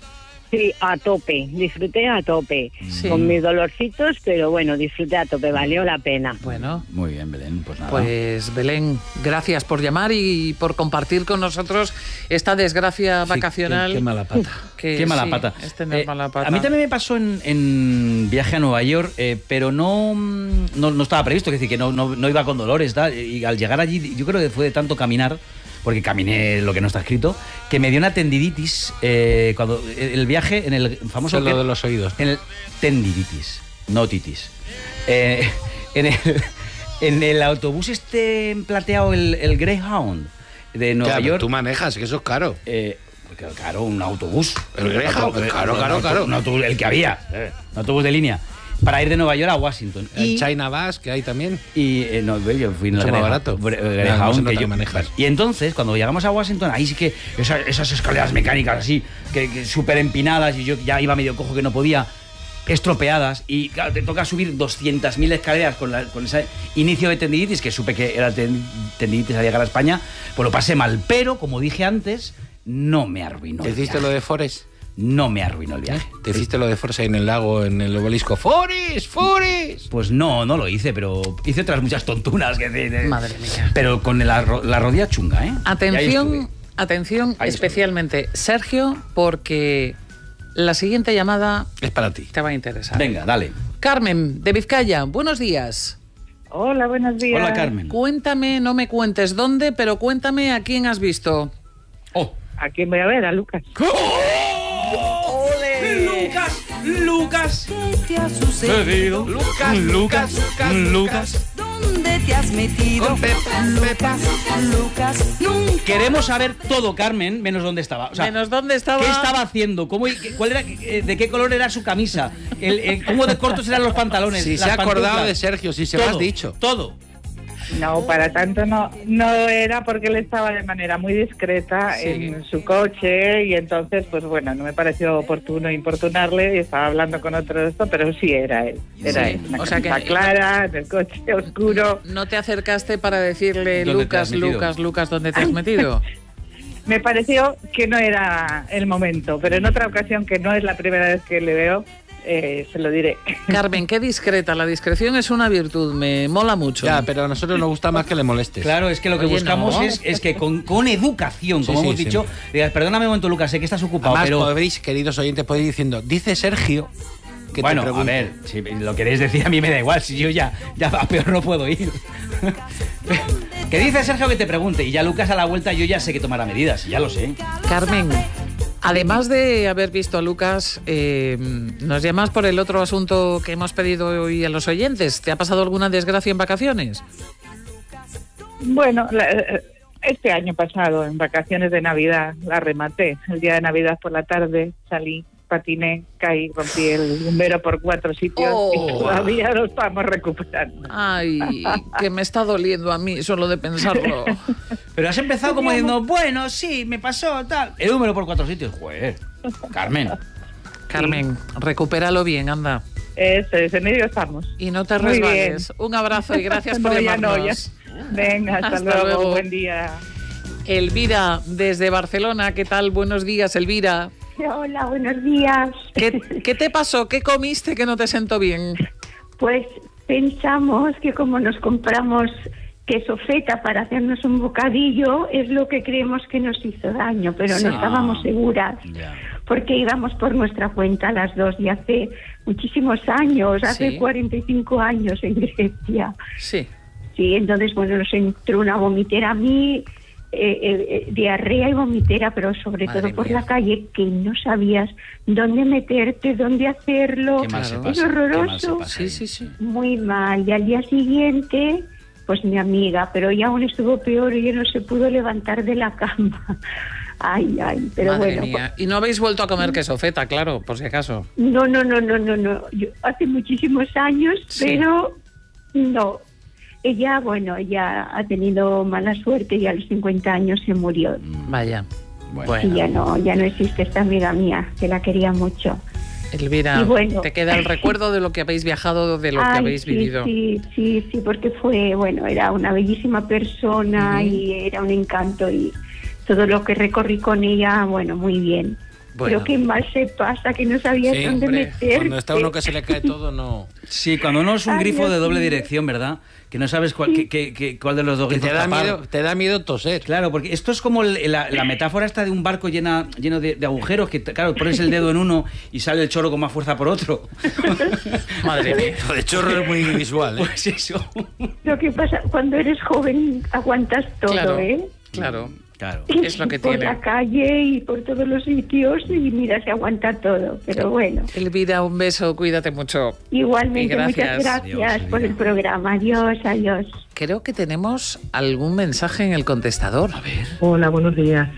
Sí, a tope, disfruté a tope, Sí. con mis dolorcitos, pero bueno, disfruté a tope, valió la pena. Bueno. Muy bien, Belén, pues nada. Pues Belén, gracias por llamar y por compartir con nosotros esta desgracia Sí, vacacional. qué, qué mala pata. que Qué mala sí, pata. es tener Eh, mala pata. A mí también me pasó en, en viaje a Nueva York, eh, pero no, no, no estaba previsto, es decir, que no, no, no iba con dolores, tal, y al llegar allí, yo creo que fue de tanto caminar, porque caminé lo que no está escrito, que me dio una tendinitis eh, cuando el viaje en el famoso... Eso es lo que- de los oídos. En el tendinitis, no titis. Eh, en, el, en el autobús este plateado, el, el Greyhound de Nueva Claro, pero York... tú manejas, que eso es caro. Eh, claro, un autobús. El Greyhound, Un autobús, claro, un claro, autobús, claro. un autobús, el que había, eh, un autobús de línea, para ir de Nueva York a Washington. El Y, China Bus, que hay también. y eh, no, yo fui en el Mucho más Greyhound, barato. Gre- Nada, Greyhound, no se nota que que yo- manejas. Y entonces, cuando llegamos a Washington, ahí sí que esa- esas escaleras mecánicas así, que, que súper empinadas, y yo ya iba medio cojo que no podía, estropeadas, y claro, te toca subir doscientas mil escaleras con, la- con ese inicio de tendinitis, que supe que era ten- tendinitis al llegar a España, pues lo pasé mal, pero como dije antes, no me arruinó. ¿Te el hiciste viaje. lo de Forest? No me arruinó el viaje. ¿Te hiciste lo de Forest ahí en el lago, en el obelisco? ¡Forest! ¡Forest! Pues no, no lo hice, pero hice otras muchas tontunas. Que de- de- Madre mía. Pero con la, ro- la rodilla chunga, ¿eh? Y ahí Atención, estuve. atención Ahí especialmente, Sergio, porque la siguiente llamada Es para ti. te va a interesar. Venga, dale. Carmen, de Vizcaya, buenos días. Hola, buenos días. Hola, Carmen. Cuéntame, no me cuentes dónde, pero cuéntame a quién has visto. Oh. ¿A quién voy a ver? A Lucas. Lucas, Lucas. ¿Qué te ha sucedido? Lucas, Lucas, Lucas, Lucas. ¿Dónde te has metido? Lucas, Lucas, nunca. Queremos saber todo, Carmen, menos dónde estaba. O sea, Menos dónde estaba. ¿qué estaba haciendo? ¿Cómo, qué- cuál era, eh, ¿De qué color era su camisa? El, el- ¿Cómo de cortos eran los pantalones? Si las se ha acordado pantuflas? de Sergio, si se lo Todo, has dicho. Todo. No, para tanto no, no era porque él estaba de manera muy discreta Sí. en su coche y entonces, pues bueno, no me pareció oportuno importunarle y estaba hablando con otro de esto, pero sí era él. Era Sí. él. Una O sea que- camisa clara, en el coche oscuro. No te acercaste para decirle, ¿Dónde te has Lucas, metido? Lucas, Lucas, ¿dónde te has metido? Me pareció que no era el momento, pero en otra ocasión, que no es la primera vez que le veo, eh, se lo diré. Carmen, qué discreta. La discreción es una virtud, me mola mucho. Ya, pero a nosotros nos gusta más que le molestes. Claro, es que lo que Oye, buscamos no. es, es que con, con educación, Sí, como sí, hemos dicho, digas, perdóname un momento, Lucas, sé que estás ocupado, Además, pero... podéis, queridos oyentes, podéis ir diciendo, dice Sergio que Bueno, te a pregunto. ver, si lo queréis decir a mí me da igual, si yo ya, ya a peor no puedo ir. Que dice Sergio que te pregunte, y ya Lucas a la vuelta yo ya sé que tomará medidas, ya lo sé. Carmen, además de haber visto a Lucas, eh, nos llamas por el otro asunto que hemos pedido hoy a los oyentes. ¿Te ha pasado alguna desgracia en vacaciones? Bueno, la- este año pasado, en vacaciones de Navidad, la rematé. El día de Navidad por la tarde salí, patiné, caí, rompí el bombero por cuatro sitios Oh. y todavía lo estamos recuperando. Ay, que me está doliendo a mí solo de pensarlo. Pero has empezado como diciendo, bueno, sí, me pasó, tal. El número por cuatro sitios, joder. Carmen. Carmen, recupéralo bien, anda. Eso es, en ello estamos. Y no te Muy resbales. Un abrazo y gracias por No, ya no, llamarnos. ya. Venga, hasta, Hasta luego. luego. Buen día. Elvira, desde Barcelona, ¿qué tal? Buenos días, Elvira. Hola, buenos días. ¿Qué, qué te pasó? ¿Qué comiste que no te sentó bien? Pues pensamos que como nos compramos queso feta para hacernos un bocadillo, es lo que creemos que nos hizo daño, pero Sí. no estábamos Ah, seguras. ya. Porque íbamos por nuestra cuenta las dos y hace muchísimos años, hace Sí. cuarenta y cinco años en Grecia. Sí. Sí, entonces, bueno, nos entró una vomitera a mí, eh, eh, eh, diarrea y vomitera, pero sobre Madre todo por mía. la calle, que no sabías dónde meterte, dónde hacerlo. Qué mal se Es pasa, qué mal se horroroso. pasa. Sí, sí, sí. Muy mal. Y al día siguiente, pues mi amiga, pero ella aún estuvo peor, ella no se pudo levantar de la cama. Ay, ay, pero Madre bueno. mía. Y no habéis vuelto a comer queso feta, claro, por si acaso. No, no, no, no, no, no. Yo, hace muchísimos años, Sí. pero no. Ella, bueno, ella ha tenido mala suerte y a los cincuenta años se murió. Vaya. Bueno. Y ya no, ya no existe esta amiga mía, que la quería mucho. Elvira, Y bueno. te queda el recuerdo de lo que habéis viajado, de lo que Ay, habéis sí, vivido. Sí, sí, sí, porque fue, bueno, era una bellísima persona Ujú. y era un encanto y todo lo que recorrí con ella, bueno, muy bien. Bueno. Pero qué mal se pasa, que no sabía sí, dónde hombre, meter. Cuando está uno que se le cae todo, no... Sí, cuando uno es un Ay, grifo Dios de doble mío. dirección, ¿verdad? Que no sabes cuál, sí. que, que, cuál de los dos grifos te da tapar. miedo, te da miedo toser. Claro, porque esto es como el, la, la metáfora esta de un barco llena, lleno de, de agujeros, que claro, pones el dedo en uno y sale el chorro con más fuerza por otro. Madre mía, de chorro es muy visual, ¿eh? Pues eso. Lo que pasa, cuando eres joven aguantas todo, claro, ¿eh? Claro. Claro. Es lo que por tiene. Por la calle y por todos los sitios y mira, se aguanta todo, pero sí. bueno. Elvira, un beso, cuídate mucho. Igualmente, gracias. muchas gracias Adiós, por el programa. Adiós, adiós. Creo que tenemos algún mensaje en el contestador. A ver. Hola, buenos días.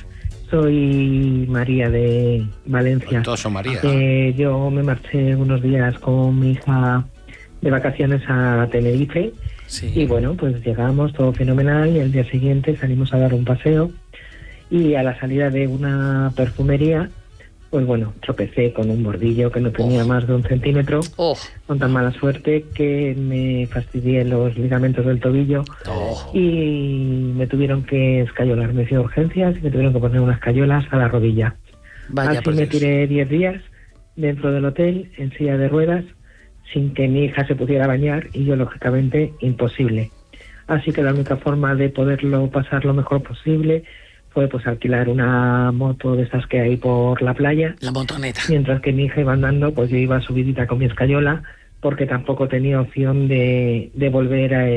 Soy María de Valencia. Todos son María. Eh, yo me marché unos días con mi hija de vacaciones a Tenerife. Sí. Y bueno, pues llegamos, todo fenomenal, y el día siguiente salimos a dar un paseo y a la salida de una perfumería, pues bueno, tropecé con un bordillo que no tenía oh. más de un centímetro, oh. con tan mala suerte que me fastidié los ligamentos del tobillo oh. y me tuvieron que escayolar, me hicieron urgencias y me tuvieron que poner unas escayolas a la rodilla. Vaya, así me tiré diez días dentro del hotel en silla de ruedas, sin que mi hija se pudiera bañar y yo, lógicamente, imposible. Así que la única forma de poderlo pasar lo mejor posible fue pues alquilar una moto de esas que hay por la playa. La motoneta. Mientras que mi hija iba andando, pues yo iba subidita con mi escayola, porque tampoco tenía opción de, de volver a,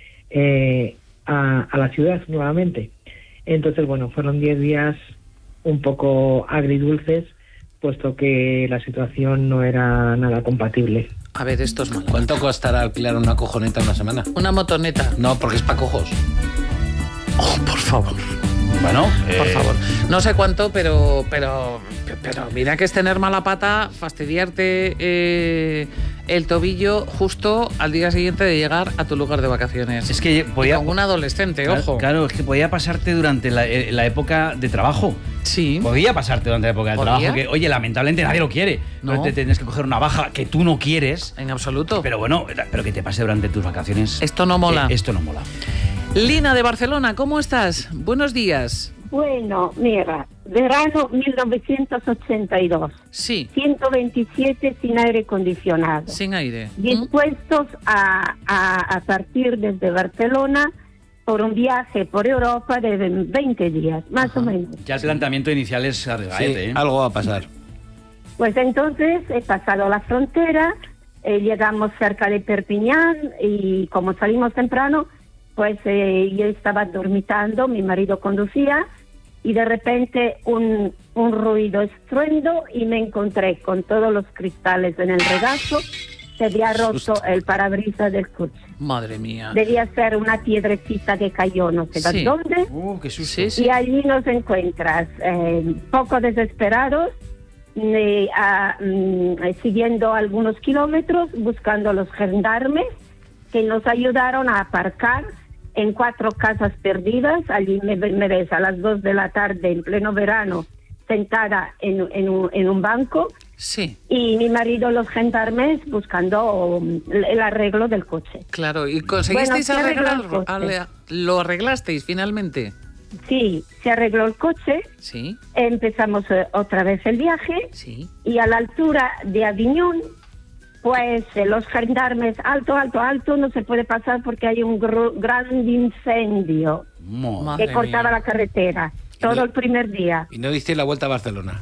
eh, a, a la ciudad nuevamente. Entonces, bueno, fueron diez días un poco agridulces, puesto que la situación no era nada compatible. A ver, esto es malo. ¿Cuánto costará alquilar una cojoneta una semana? Una motoneta. No, porque es para cojos. Oh, por favor. Bueno, por eh... favor. No sé cuánto, pero pero pero mira que es tener mala pata, fastidiarte eh, el tobillo justo al día siguiente de llegar a tu lugar de vacaciones. Es que podía... con un adolescente, claro, ojo. Claro, es que podía pasarte durante la, la época de trabajo. Sí. Podía pasarte durante la época de ¿Podía? trabajo, que, oye, lamentablemente nadie lo quiere. No. Te tienes que coger una baja que tú no quieres. En absoluto. Pero bueno, pero que te pase durante tus vacaciones. Esto no mola. Eh, esto no mola. Lina de Barcelona, ¿cómo estás? Buenos días. Bueno, mira, verano mil novecientos ochenta y dos. Sí. ciento veintisiete sin aire acondicionado. Sin aire. Dispuestos a, a, a partir desde Barcelona por un viaje por Europa de veinte días, más Ajá. o menos. Ya el planteamiento inicial es arriesgado, sí, ¿eh? Algo va a pasar. Pues entonces he pasado la frontera, eh, llegamos cerca de Perpiñán y como salimos temprano, pues eh, yo estaba dormitando, mi marido conducía y de repente un, un ruido estruendo y me encontré con todos los cristales en el regazo. Se había roto el parabrisas del coche. Madre mía. Debía ser una piedrecita que cayó, no sé sí. dónde. Uh, qué susto. Sí, sí. Y allí nos encuentras, eh, poco desesperados, eh, a, mm, siguiendo algunos kilómetros, buscando a los gendarmes que nos ayudaron a aparcar en cuatro casas perdidas. Allí me, me ves a las dos de la tarde, en pleno verano, sentada en, en, un, en un banco. Sí. Y mi marido, los gendarmes, buscando el arreglo del coche. Claro, ¿y conseguisteis bueno, arreglarlo? arregló ¿Lo arreglasteis finalmente? Sí, se arregló el coche. Sí. Empezamos eh, otra vez el viaje. Sí. Y a la altura de Aviñón, pues eh, los gendarmes, alto, alto, alto, no se puede pasar porque hay un gr gran incendio Madre que cortaba mía. la carretera. Todo no, el primer día. ¿Y no diste la vuelta a Barcelona?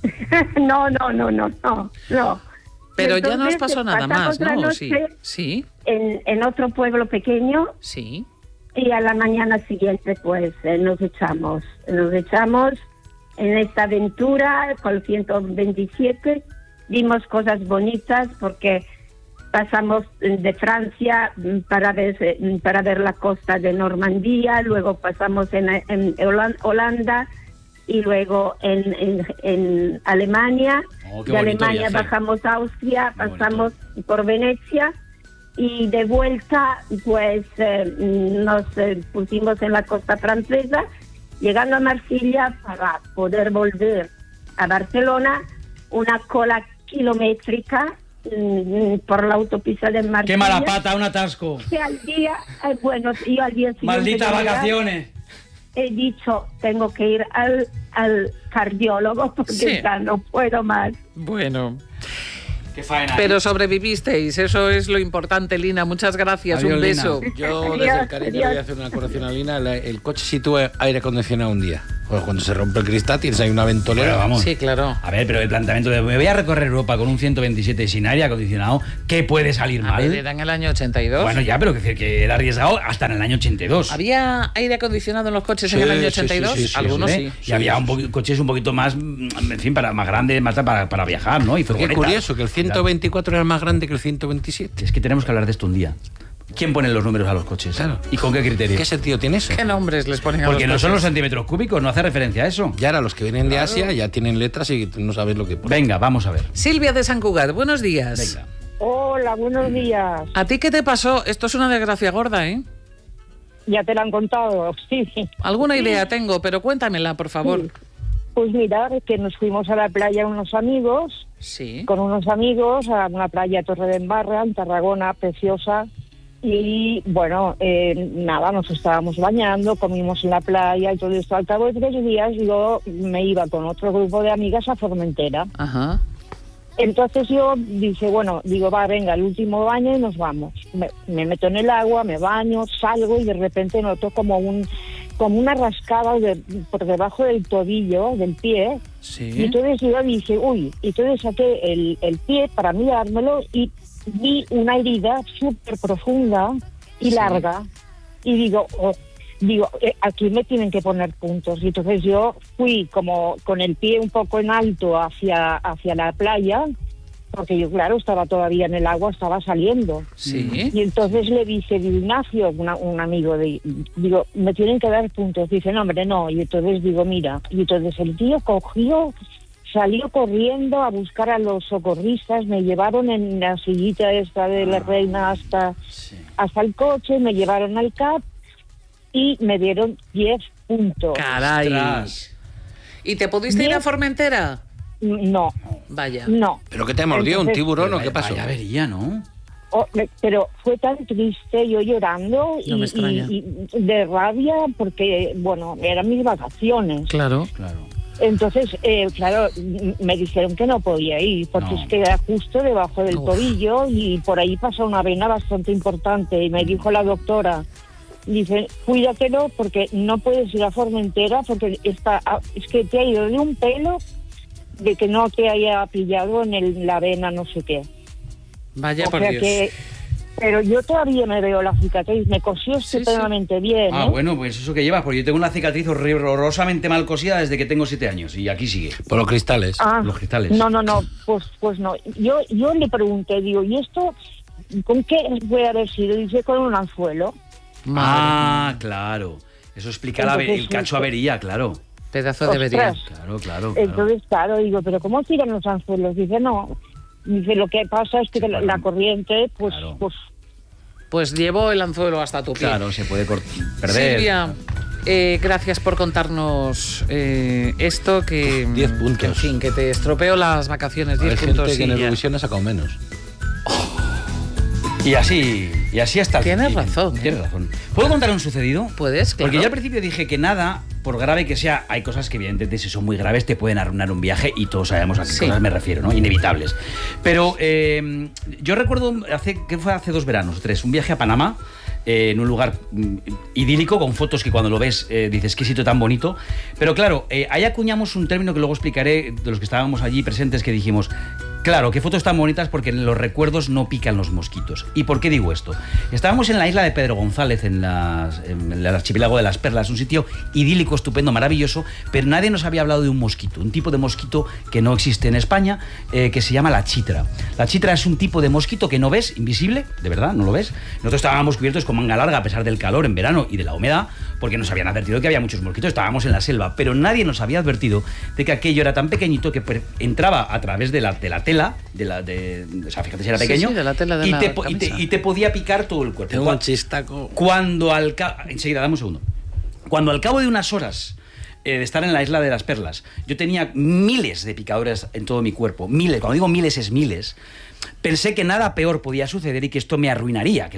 no, no, no, no, no, no. Pero entonces, ya no os pasó nada más, ¿no? Sí. Sí. En, en otro pueblo pequeño. Sí. Y a la mañana siguiente, pues, eh, nos echamos. Nos echamos en esta aventura con el ciento veintisiete. Vimos cosas bonitas porque pasamos de Francia para ver, para ver la costa de Normandía, luego pasamos en, en Holanda y luego en, en, en Alemania. Oh, de Alemania viaje. Bajamos a Austria, qué pasamos bonito. Por Venecia y de vuelta pues eh, nos eh, pusimos en la costa francesa, llegando a Marsella para poder volver a Barcelona, una cola kilométrica mm, por la autopista de Marsella. ¡Qué mala pata, un atasco! Que al día, eh, bueno, yo al día siguiente... ¡Malditas vacaciones! he dicho, tengo que ir al, al cardiólogo porque Sí. ya no puedo más. Bueno. Qué faena. Pero sobrevivisteis, eso es lo importante, Lina. Muchas gracias, Adiós, un Lina. beso. Yo desde el cariño le voy a hacer una corrección a Lina. La- El coche sí tuvo aire acondicionado un día. Pues cuando se rompe el cristal tienes ahí una ventolera. Bueno, vamos. Sí, claro. A ver, pero el planteamiento de me voy a recorrer Europa con un ciento veintisiete sin aire acondicionado, ¿qué puede salir A mal? ver, era en el año ochenta y dos. Bueno, ya, pero que, que era arriesgado hasta en el año ochenta y dos. ¿Había aire acondicionado en los coches en el año ochenta y dos? Sí, sí, sí, Algunos sí. sí. Y había un poqu- coches un poquito más, mm, en fin, para, más grandes, más para, para viajar, ¿no? Y Qué furgonetas. curioso, que el ciento veinticuatro era más grande que el ciento veintisiete. Es que tenemos que hablar de esto un día. ¿Quién pone los números a los coches? Claro. ¿Y con qué criterio? ¿Qué sentido tiene eso? ¿Qué nombres les ponen a Porque no los son los coches? centímetros cúbicos, no hace referencia a eso. Y ahora los que vienen de Asia ya tienen letras y tú no sabes lo que pone. Venga, vamos a ver. Silvia de San Cugat, buenos días. Venga. Hola, buenos días. ¿A ti qué te pasó? Esto es una desgracia gorda, ¿eh? Ya te lo han contado, sí. Alguna idea tengo, pero cuéntamela, por favor. Sí. Pues mirar que nos fuimos a la playa unos amigos, Sí. con unos amigos, a una playa Torre de Embarra, en Tarragona, preciosa. Y bueno, eh, nada, nos estábamos bañando, comimos en la playa y todo esto. Al cabo de tres días yo me iba con otro grupo de amigas a Formentera. Ajá. Entonces yo dije, bueno, digo, va, venga, el último baño y nos vamos. Me, me meto en el agua, me baño, salgo y de repente noto como un como una rascada de, por debajo del tobillo, del pie. Sí. Y entonces yo dije, uy, y entonces saqué el, el pie para mirármelo y vi una herida súper profunda y Sí. larga. Y digo, oh, digo, eh, aquí me tienen que poner puntos. Y entonces yo fui como con el pie un poco en alto hacia, hacia la playa, porque yo, claro, estaba todavía en el agua, estaba saliendo. Sí. Y entonces le dije, Ignacio, una- un amigo, de, digo, me tienen que dar puntos. Dice, no, hombre, no. Y entonces digo, mira. Y entonces el tío cogió, salió corriendo a buscar a los socorristas, me llevaron en la sillita esta de la reina hasta, hasta el coche, me llevaron al C A P y me dieron diez puntos. Caray. Ostras. ¿Y te pudiste ir Bien. a Formentera? No, Vaya. no. ¿Pero qué te mordió? ¿Un Entonces- tiburón o Vaya- qué pasó? Vaya avería, ¿no? Oh, me- pero fue tan triste, yo llorando y, No me extraña. y- y de rabia porque, bueno, eran mis vacaciones. Claro. Claro. Entonces, eh, claro, m- me dijeron que no podía ir porque No. es que era justo debajo del Uf. tobillo y por ahí pasa una vena bastante importante. Y me dijo la doctora, dice, cuídatelo porque no puedes ir a Formentera porque está, ah, es que te ha ido de un pelo de que no te haya pillado en el- la vena no sé qué. Vaya O por sea Dios. que, pero yo todavía me veo la cicatriz, me cosió Sí, estupendamente bien. Ah, ¿eh? bueno, pues eso que llevas, porque yo tengo una cicatriz horrorosamente mal cosida desde que tengo siete años y aquí sigue. Por los cristales. Ah, Los cristales. No, no, no, pues, pues no. Yo, yo le pregunté, digo, ¿y esto con qué puede haber sido? Dice, con un anzuelo. Ah, claro. Eso explica la ave- Entonces, el cacho justo. avería, claro. Pedazo de avería. Ostras. Claro, claro, claro. Entonces, claro, digo, ¿pero cómo tiran los anzuelos? Dice, no. Dice, lo que pasa es que Sí, la, claro. la corriente, pues, Claro. pues Pues llevó el anzuelo hasta tu pie. Claro, se puede cort- perder. Silvia, eh, gracias por contarnos eh, esto que... Diez puntos. que, en fin, que te estropeó las vacaciones. Hay Diez gente puntos que en y ya. Eurovisión ha sacado menos. Y así, y así hasta el Tienes fin. razón, ¿eh? Tienes razón. ¿Puedo contar un sucedido? Puedes, claro. Porque yo al principio dije que nada, por grave que sea, hay cosas que evidentemente si son muy graves te pueden arruinar un viaje y todos sabemos a qué Sí. cosas me refiero, ¿no? Inevitables. Pero eh, yo recuerdo, hace, ¿qué fue? Hace dos veranos o tres, un viaje a Panamá, eh, en un lugar mm, idílico, con fotos que cuando lo ves eh, dices, qué sitio tan bonito. Pero claro, eh, ahí acuñamos un término que luego explicaré de los que estábamos allí presentes, que dijimos, claro, qué fotos tan bonitas porque en los recuerdos no pican los mosquitos. ¿Y por qué digo esto? Estábamos en la isla de Pedro González, en, las, en el archipiélago de las Perlas, un sitio idílico, estupendo, maravilloso, pero nadie nos había hablado de un mosquito, un tipo de mosquito que no existe en España, eh, que se llama la chitra. La chitra es un tipo de mosquito que no ves, invisible, de verdad, no lo ves. Nosotros estábamos cubiertos con manga larga a pesar del calor en verano y de la humedad, porque nos habían advertido que había muchos mosquitos, estábamos en la selva, pero nadie nos había advertido de que aquello era tan pequeñito que per- entraba a través de la, de la tela, de la, de, o sea, fíjate si era Sí, pequeño, sí, de la tela de y, la te, po- y, te, camisa. y te podía picar todo el cuerpo. Tengo Cua- un chistaco. Cuando al cabo... Enseguida, dame un segundo. Cuando al cabo de unas horas eh, de estar en la isla de las Perlas, yo tenía miles de picaduras en todo mi cuerpo, miles, cuando digo miles es miles, pensé que nada peor podía suceder y que esto me arruinaría aquel viaje.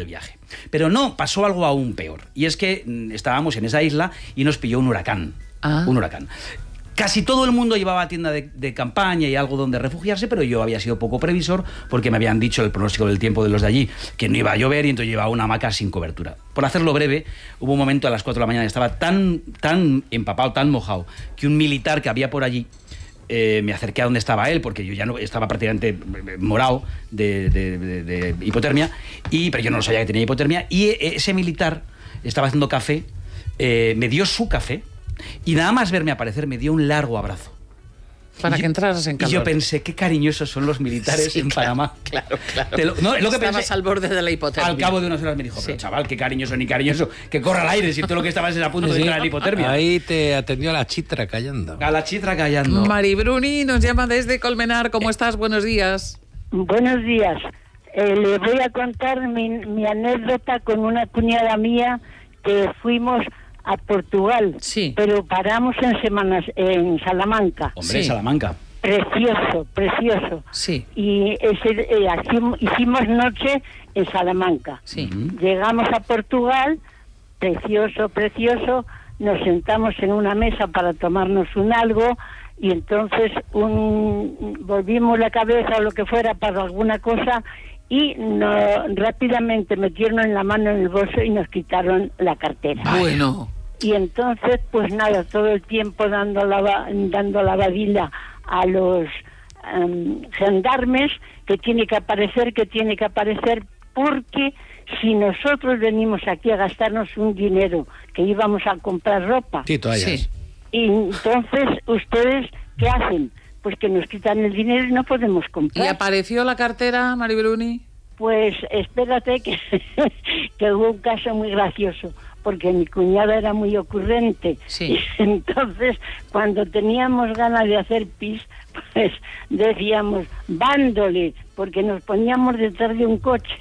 Pero no, pasó algo aún peor. Y es que mm, estábamos en esa isla y nos pilló un huracán. Ah. Un huracán. Casi todo el mundo llevaba tienda de, de campaña y algo donde refugiarse, pero yo había sido poco previsor porque me habían dicho el pronóstico del tiempo de los de allí que no iba a llover y entonces llevaba una hamaca sin cobertura. Por hacerlo breve, hubo un momento a las cuatro de la mañana que estaba tan, tan empapado, tan mojado, que un militar que había por allí, eh, me acerqué a donde estaba él, porque yo ya no estaba prácticamente morado de, de, de, de hipotermia, y, pero yo no sabía que tenía hipotermia, y ese militar estaba haciendo café, eh, me dio su café, y nada más verme aparecer me dio un largo abrazo. Para y que yo, entraras en calor. Y yo pensé, qué cariñosos son los militares sí, en claro, Panamá. Claro, claro. Te lo, no, lo que Estabas pensé, al borde de la hipotermia. Al cabo de unas horas me dijo, pero sí. chaval, qué cariñoso ni cariñoso, que corra al aire, si tú lo que estabas es a punto sí, de entrar en hipotermia. Ahí te atendió a la chitra callando. A la chitra callando. Mari Bruni nos llama desde Colmenar. ¿Cómo estás? Buenos días. Buenos días. Eh, le voy a contar mi, mi anécdota con una cuñada mía que fuimos a Portugal, sí. pero paramos en semanas en Salamanca. Hombre, sí. Salamanca. Precioso, precioso. Sí. Y ese, eh, hicimos, hicimos noche en Salamanca. Sí. Llegamos a Portugal, precioso, precioso. Nos sentamos en una mesa para tomarnos un algo y entonces un, volvimos la cabeza o lo que fuera para alguna cosa y no, rápidamente metieron en la mano en el bolso y nos quitaron la cartera. Bueno. Y entonces, pues nada, todo el tiempo dando la, dando la badila a los um, gendarmes que tiene que aparecer, que tiene que aparecer, porque si nosotros venimos aquí a gastarnos un dinero que íbamos a comprar ropa, sí, toallas. Sí. Y entonces, ¿ustedes qué hacen? Pues que nos quitan el dinero y no podemos comprar. ¿Y apareció la cartera, Mari Bruni? Pues espérate que, que hubo un caso muy gracioso, porque mi cuñada era muy ocurrente. Sí. Y entonces, cuando teníamos ganas de hacer pis, pues decíamos, vándole, porque nos poníamos detrás de un coche.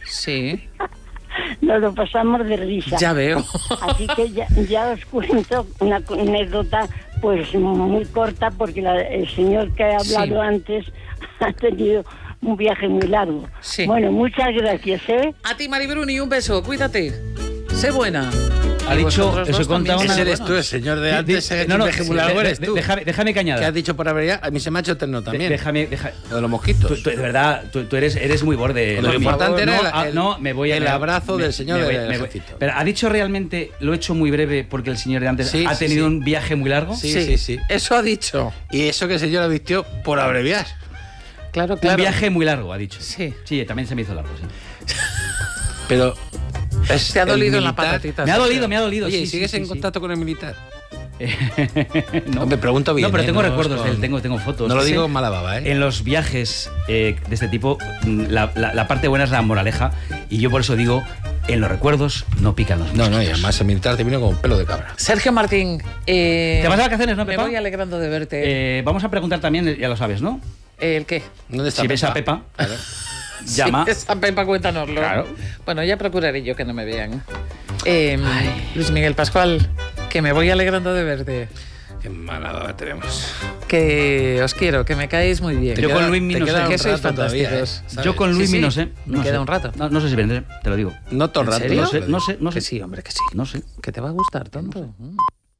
Sí. Nos lo pasamos de risa. Ya veo. Así que ya, ya os cuento una anécdota pues muy corta, porque la, el señor que ha hablado sí. antes ha tenido un viaje muy largo. Sí. Bueno, muchas gracias, ¿eh? A ti, Mari Bruni, un beso, cuídate. Sé buena. Ha dicho, eso contaba una... Ese eres tú, el señor de antes, de, de, no, no, viaje muy largo eres tú. Déjame, déjame que añada. ¿Qué has dicho por haber ya? A mí se me ha hecho eterno también. De, déjame, déjame. Lo de los mosquitos. Tú, tú, de verdad, tú, tú eres, eres muy borde. Lo importante era no, el, no, me voy a el abrazo me, del señor me voy, del me voy. ejército. Pero ha dicho realmente, lo he hecho muy breve porque el señor de antes sí, ha sí, tenido sí. un viaje muy largo. Sí, sí, sí, sí. Eso ha dicho. Y eso que el señor ha vistió por abreviar. Claro, claro. Un viaje muy largo, ha dicho. Sí. Sí, también se me hizo largo, sí. Pero... Te ha dolido en la patatita. Me ha dolido, me ha dolido. Oye, sí, ¿sigues sí, en sí, contacto sí. con el militar? no, me pregunto bien. No, pero tengo ¿eh? recuerdos no de él, tengo, tengo fotos. No lo digo sí. con mala baba, ¿eh? En los viajes eh, de este tipo, la, la, la parte buena es la moraleja, y yo por eso digo, en los recuerdos no pican los mosquitos. No, no, y además el militar te vino con pelo de cabra. Sergio Martín, eh, ¿te vas de vacaciones, no, Pepa? Me voy alegrando de verte. Eh, vamos a preguntar también, ya lo sabes, ¿no? ¿El qué? ¿Dónde está si Pepa? ves a Pepa, claro. llama. Si ves a Pepa, cuéntanoslo. Claro. Bueno, ya procuraré yo que no me vean. Eh, Luis Miguel Pascual, que me voy alegrando de verte. Qué mala baba tenemos. Que os quiero, que me caéis muy bien. Yo con Luis Minos, que sois fantásticos. ¿eh? Yo con Luis sí, sí. Minos, ¿eh? Me no queda sé. un rato. No, no sé si vendré, te lo digo. No todo el rato. ¿En serio? No sé, no sé, no sé. Que sí, hombre, que sí. No sé. Que te va a gustar, tonto. No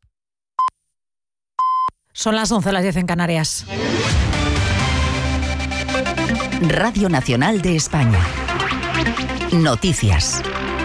Son las once, las diez en Canarias. Radio Nacional de España. Noticias.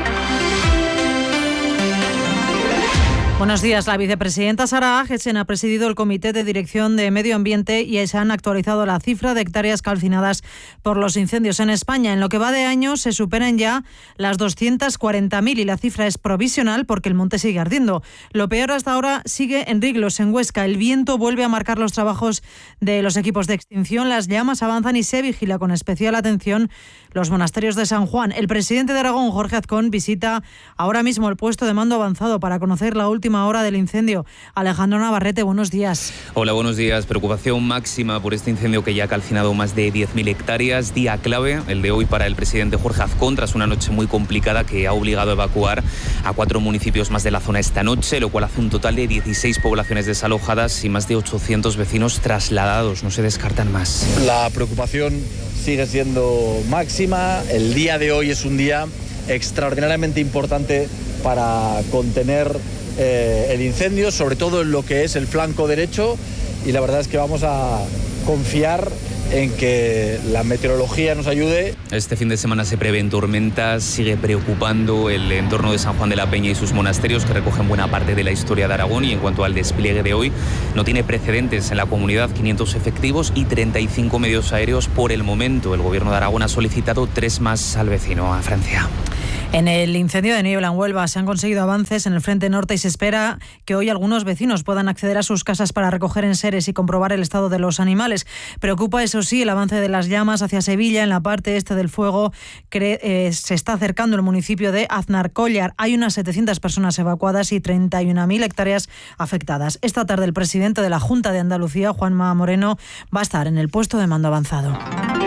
Buenos días. La vicepresidenta Sara Agesen ha presidido el Comité de Dirección de Medio Ambiente y se han actualizado la cifra de hectáreas calcinadas por los incendios en España. En lo que va de año se superan ya las doscientas cuarenta mil y la cifra es provisional porque el monte sigue ardiendo. Lo peor hasta ahora sigue en Riglos, en Huesca. El viento vuelve a marcar los trabajos de los equipos de extinción. Las llamas avanzan y se vigila con especial atención los monasterios de San Juan. El presidente de Aragón, Jorge Azcón, visita ahora mismo el puesto de mando avanzado para conocer la última hora del incendio. Alejandro Navarrete, buenos días. Hola, buenos días. Preocupación máxima por este incendio que ya ha calcinado más de diez mil hectáreas. Día clave, el de hoy para el presidente Jorge Azcón, tras una noche muy complicada que ha obligado a evacuar a cuatro municipios más de la zona esta noche, lo cual hace un total de dieciséis poblaciones desalojadas y más de ochocientos vecinos trasladados. No se descartan más. La preocupación sigue siendo máxima. El día de hoy es un día extraordinariamente importante para contener eh, el incendio, sobre todo en lo que es el flanco derecho, y la verdad es que vamos a confiar en que la meteorología nos ayude. Este fin de semana se prevén tormentas, sigue preocupando el entorno de San Juan de la Peña y sus monasterios, que recogen buena parte de la historia de Aragón, y en cuanto al despliegue de hoy, no tiene precedentes en la comunidad, quinientos efectivos y treinta y cinco medios aéreos por el momento. El gobierno de Aragón ha solicitado tres más al vecino, a Francia. En el incendio de Niebla, en Huelva, se han conseguido avances en el frente norte y se espera que hoy algunos vecinos puedan acceder a sus casas para recoger enseres y comprobar el estado de los animales. Preocupa, eso sí, el avance de las llamas hacia Sevilla. En la parte este del fuego cre- eh, se está acercando el municipio de Aznarcollar. Hay unas setecientas personas evacuadas y treinta y una mil hectáreas afectadas. Esta tarde el presidente de la Junta de Andalucía, Juanma Moreno, va a estar en el puesto de mando avanzado.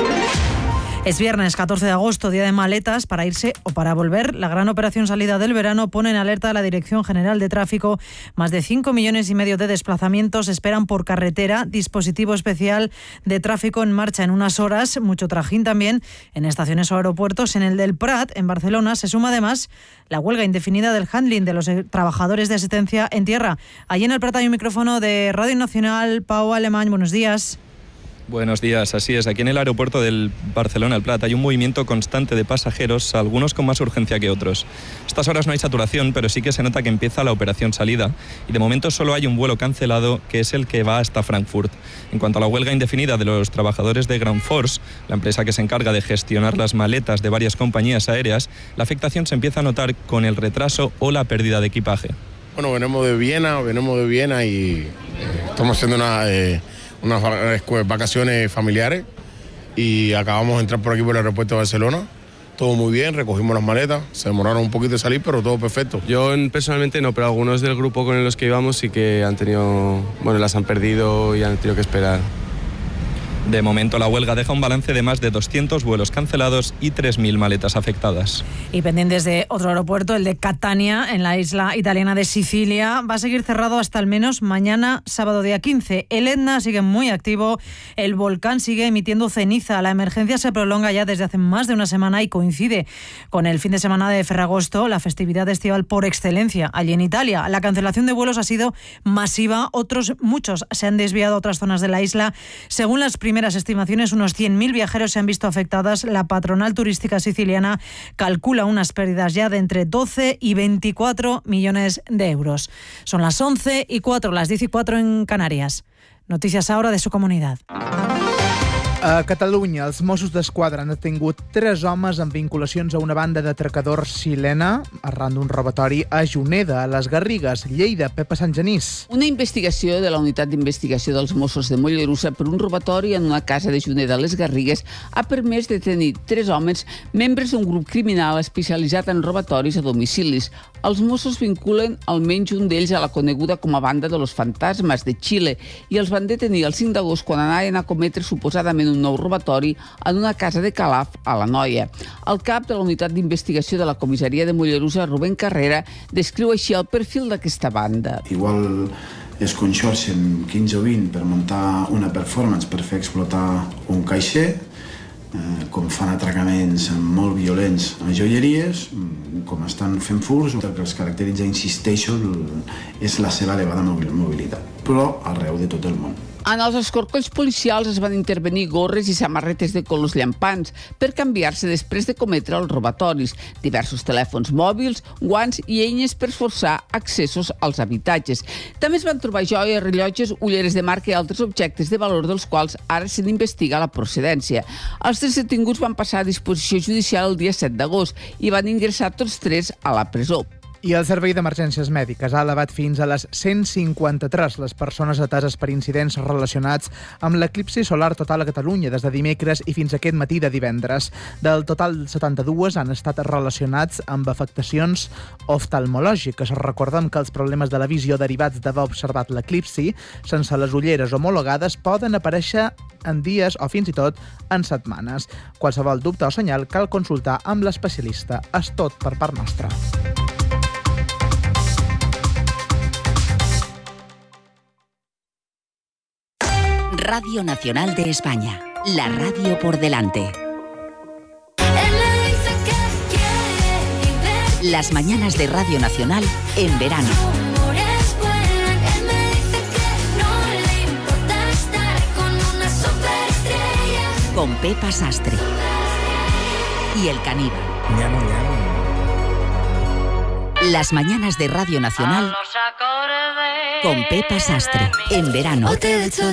Es viernes catorce de agosto, día de maletas para irse o para volver. La gran operación salida del verano pone en alerta a la Dirección General de Tráfico. Más de cinco millones y medio de desplazamientos esperan por carretera. Dispositivo especial de tráfico en marcha en unas horas. Mucho trajín también en estaciones o aeropuertos. En el del Prat, en Barcelona, se suma además la huelga indefinida del handling de los trabajadores de asistencia en tierra. Allí en el Prat hay un micrófono de Radio Nacional. Pau Alemán, buenos días. Buenos días, así es. Aquí en el aeropuerto del Barcelona, el Prat, hay un movimiento constante de pasajeros, algunos con más urgencia que otros. Estas horas no hay saturación, pero sí que se nota que empieza la operación salida. Y de momento solo hay un vuelo cancelado, que es el que va hasta Frankfurt. En cuanto a la huelga indefinida de los trabajadores de Ground Force, la empresa que se encarga de gestionar las maletas de varias compañías aéreas, la afectación se empieza a notar con el retraso o la pérdida de equipaje. Bueno, venimos de Viena, venimos de Viena y eh, estamos haciendo una... Eh... unas vacaciones familiares y acabamos de entrar por aquí por el aeropuerto de Barcelona. Todo muy bien, recogimos las maletas, se demoraron un poquito de salir, pero todo perfecto. Yo personalmente no, pero algunos del grupo con los que íbamos sí que han tenido, bueno, las han perdido y han tenido que esperar. De momento la huelga deja un balance de más de doscientos vuelos cancelados y tres mil maletas afectadas. Y pendientes de otro aeropuerto, el de Catania, en la isla italiana de Sicilia, va a seguir cerrado hasta al menos mañana, sábado día quince. El Etna sigue muy activo, el volcán sigue emitiendo ceniza. La emergencia se prolonga ya desde hace más de una semana y coincide con el fin de semana de Ferragosto, la festividad estival por excelencia allí en Italia. La cancelación de vuelos ha sido masiva, otros muchos se han desviado a otras zonas de la isla. Según las primeras estimaciones, unos cien mil viajeros se han visto afectadas. La patronal turística siciliana calcula unas pérdidas ya de entre doce y veinticuatro millones de euros. Son las once y cuatro, las diez y cuatro en Canarias. Noticias ahora de su comunidad. A Catalunya, els Mossos d'Esquadra han detingut tres homes amb vinculacions a una banda d'atracadors xilena arran d'un robatori a Juneda, a les Garrigues, Lleida. Pepa Santgenís. Una investigació de la Unitat d'Investigació dels Mossos de Mollerussa per un robatori en una casa de Juneda a les Garrigues ha permès detenir tres homes membres d'un grup criminal especialitzat en robatoris a domicilis. Els Mossos vinculen almenys un d'ells a la coneguda com a banda de los fantasmes de Xile i els van detenir el cinc d'agost quan anaven a cometre suposadament un nou robatori en una casa de Calaf, a la Noia. El cap de la Unitat d'Investigació de la Comissaria de Mollerussa, Rubén Carrera, descriu així el perfil d'aquesta banda. Igual es conxorxen quinze o vint per muntar una performance per fer explotar un caixer, eh, com fan atracaments molt violents a joieries, com estan fent furs. El que els caracteritza, insisteixo, és la seva elevada mobilitat, però arreu de tot el món. En els escorcolls policials es van intervenir gorres i samarretes de colors llampants per canviar-se després de cometre els robatoris, diversos telèfons mòbils, guants i eines per forçar accessos als habitatges. També es van trobar joies, rellotges, ulleres de marca i altres objectes de valor dels quals ara se n'investiga la procedència. Els tres detinguts van passar a disposició judicial el dia set d'agost i van ingressar tots tres a la presó. I el Servei d'Emergències Mèdiques ha elevat fins a les cent cinquanta-tres les persones ateses per incidents relacionats amb l'eclipsi solar total a Catalunya des de dimecres i fins aquest matí de divendres. Del total, setanta-dos han estat relacionats amb afectacions oftalmològiques. Recordem que els problemes de la visió derivats d'haver observat l'eclipsi sense les ulleres homologades poden aparèixer en dies o fins i tot en setmanes. Qualsevol dubte o senyal cal consultar amb l'especialista. És tot per part nostra. Radio Nacional de España, la radio por delante. Él me dice que quiere Las mañanas de Radio Nacional en verano. Con Pepa Sastre y El Caníbal. Las mañanas de Radio Nacional con Pepa Sastre en verano.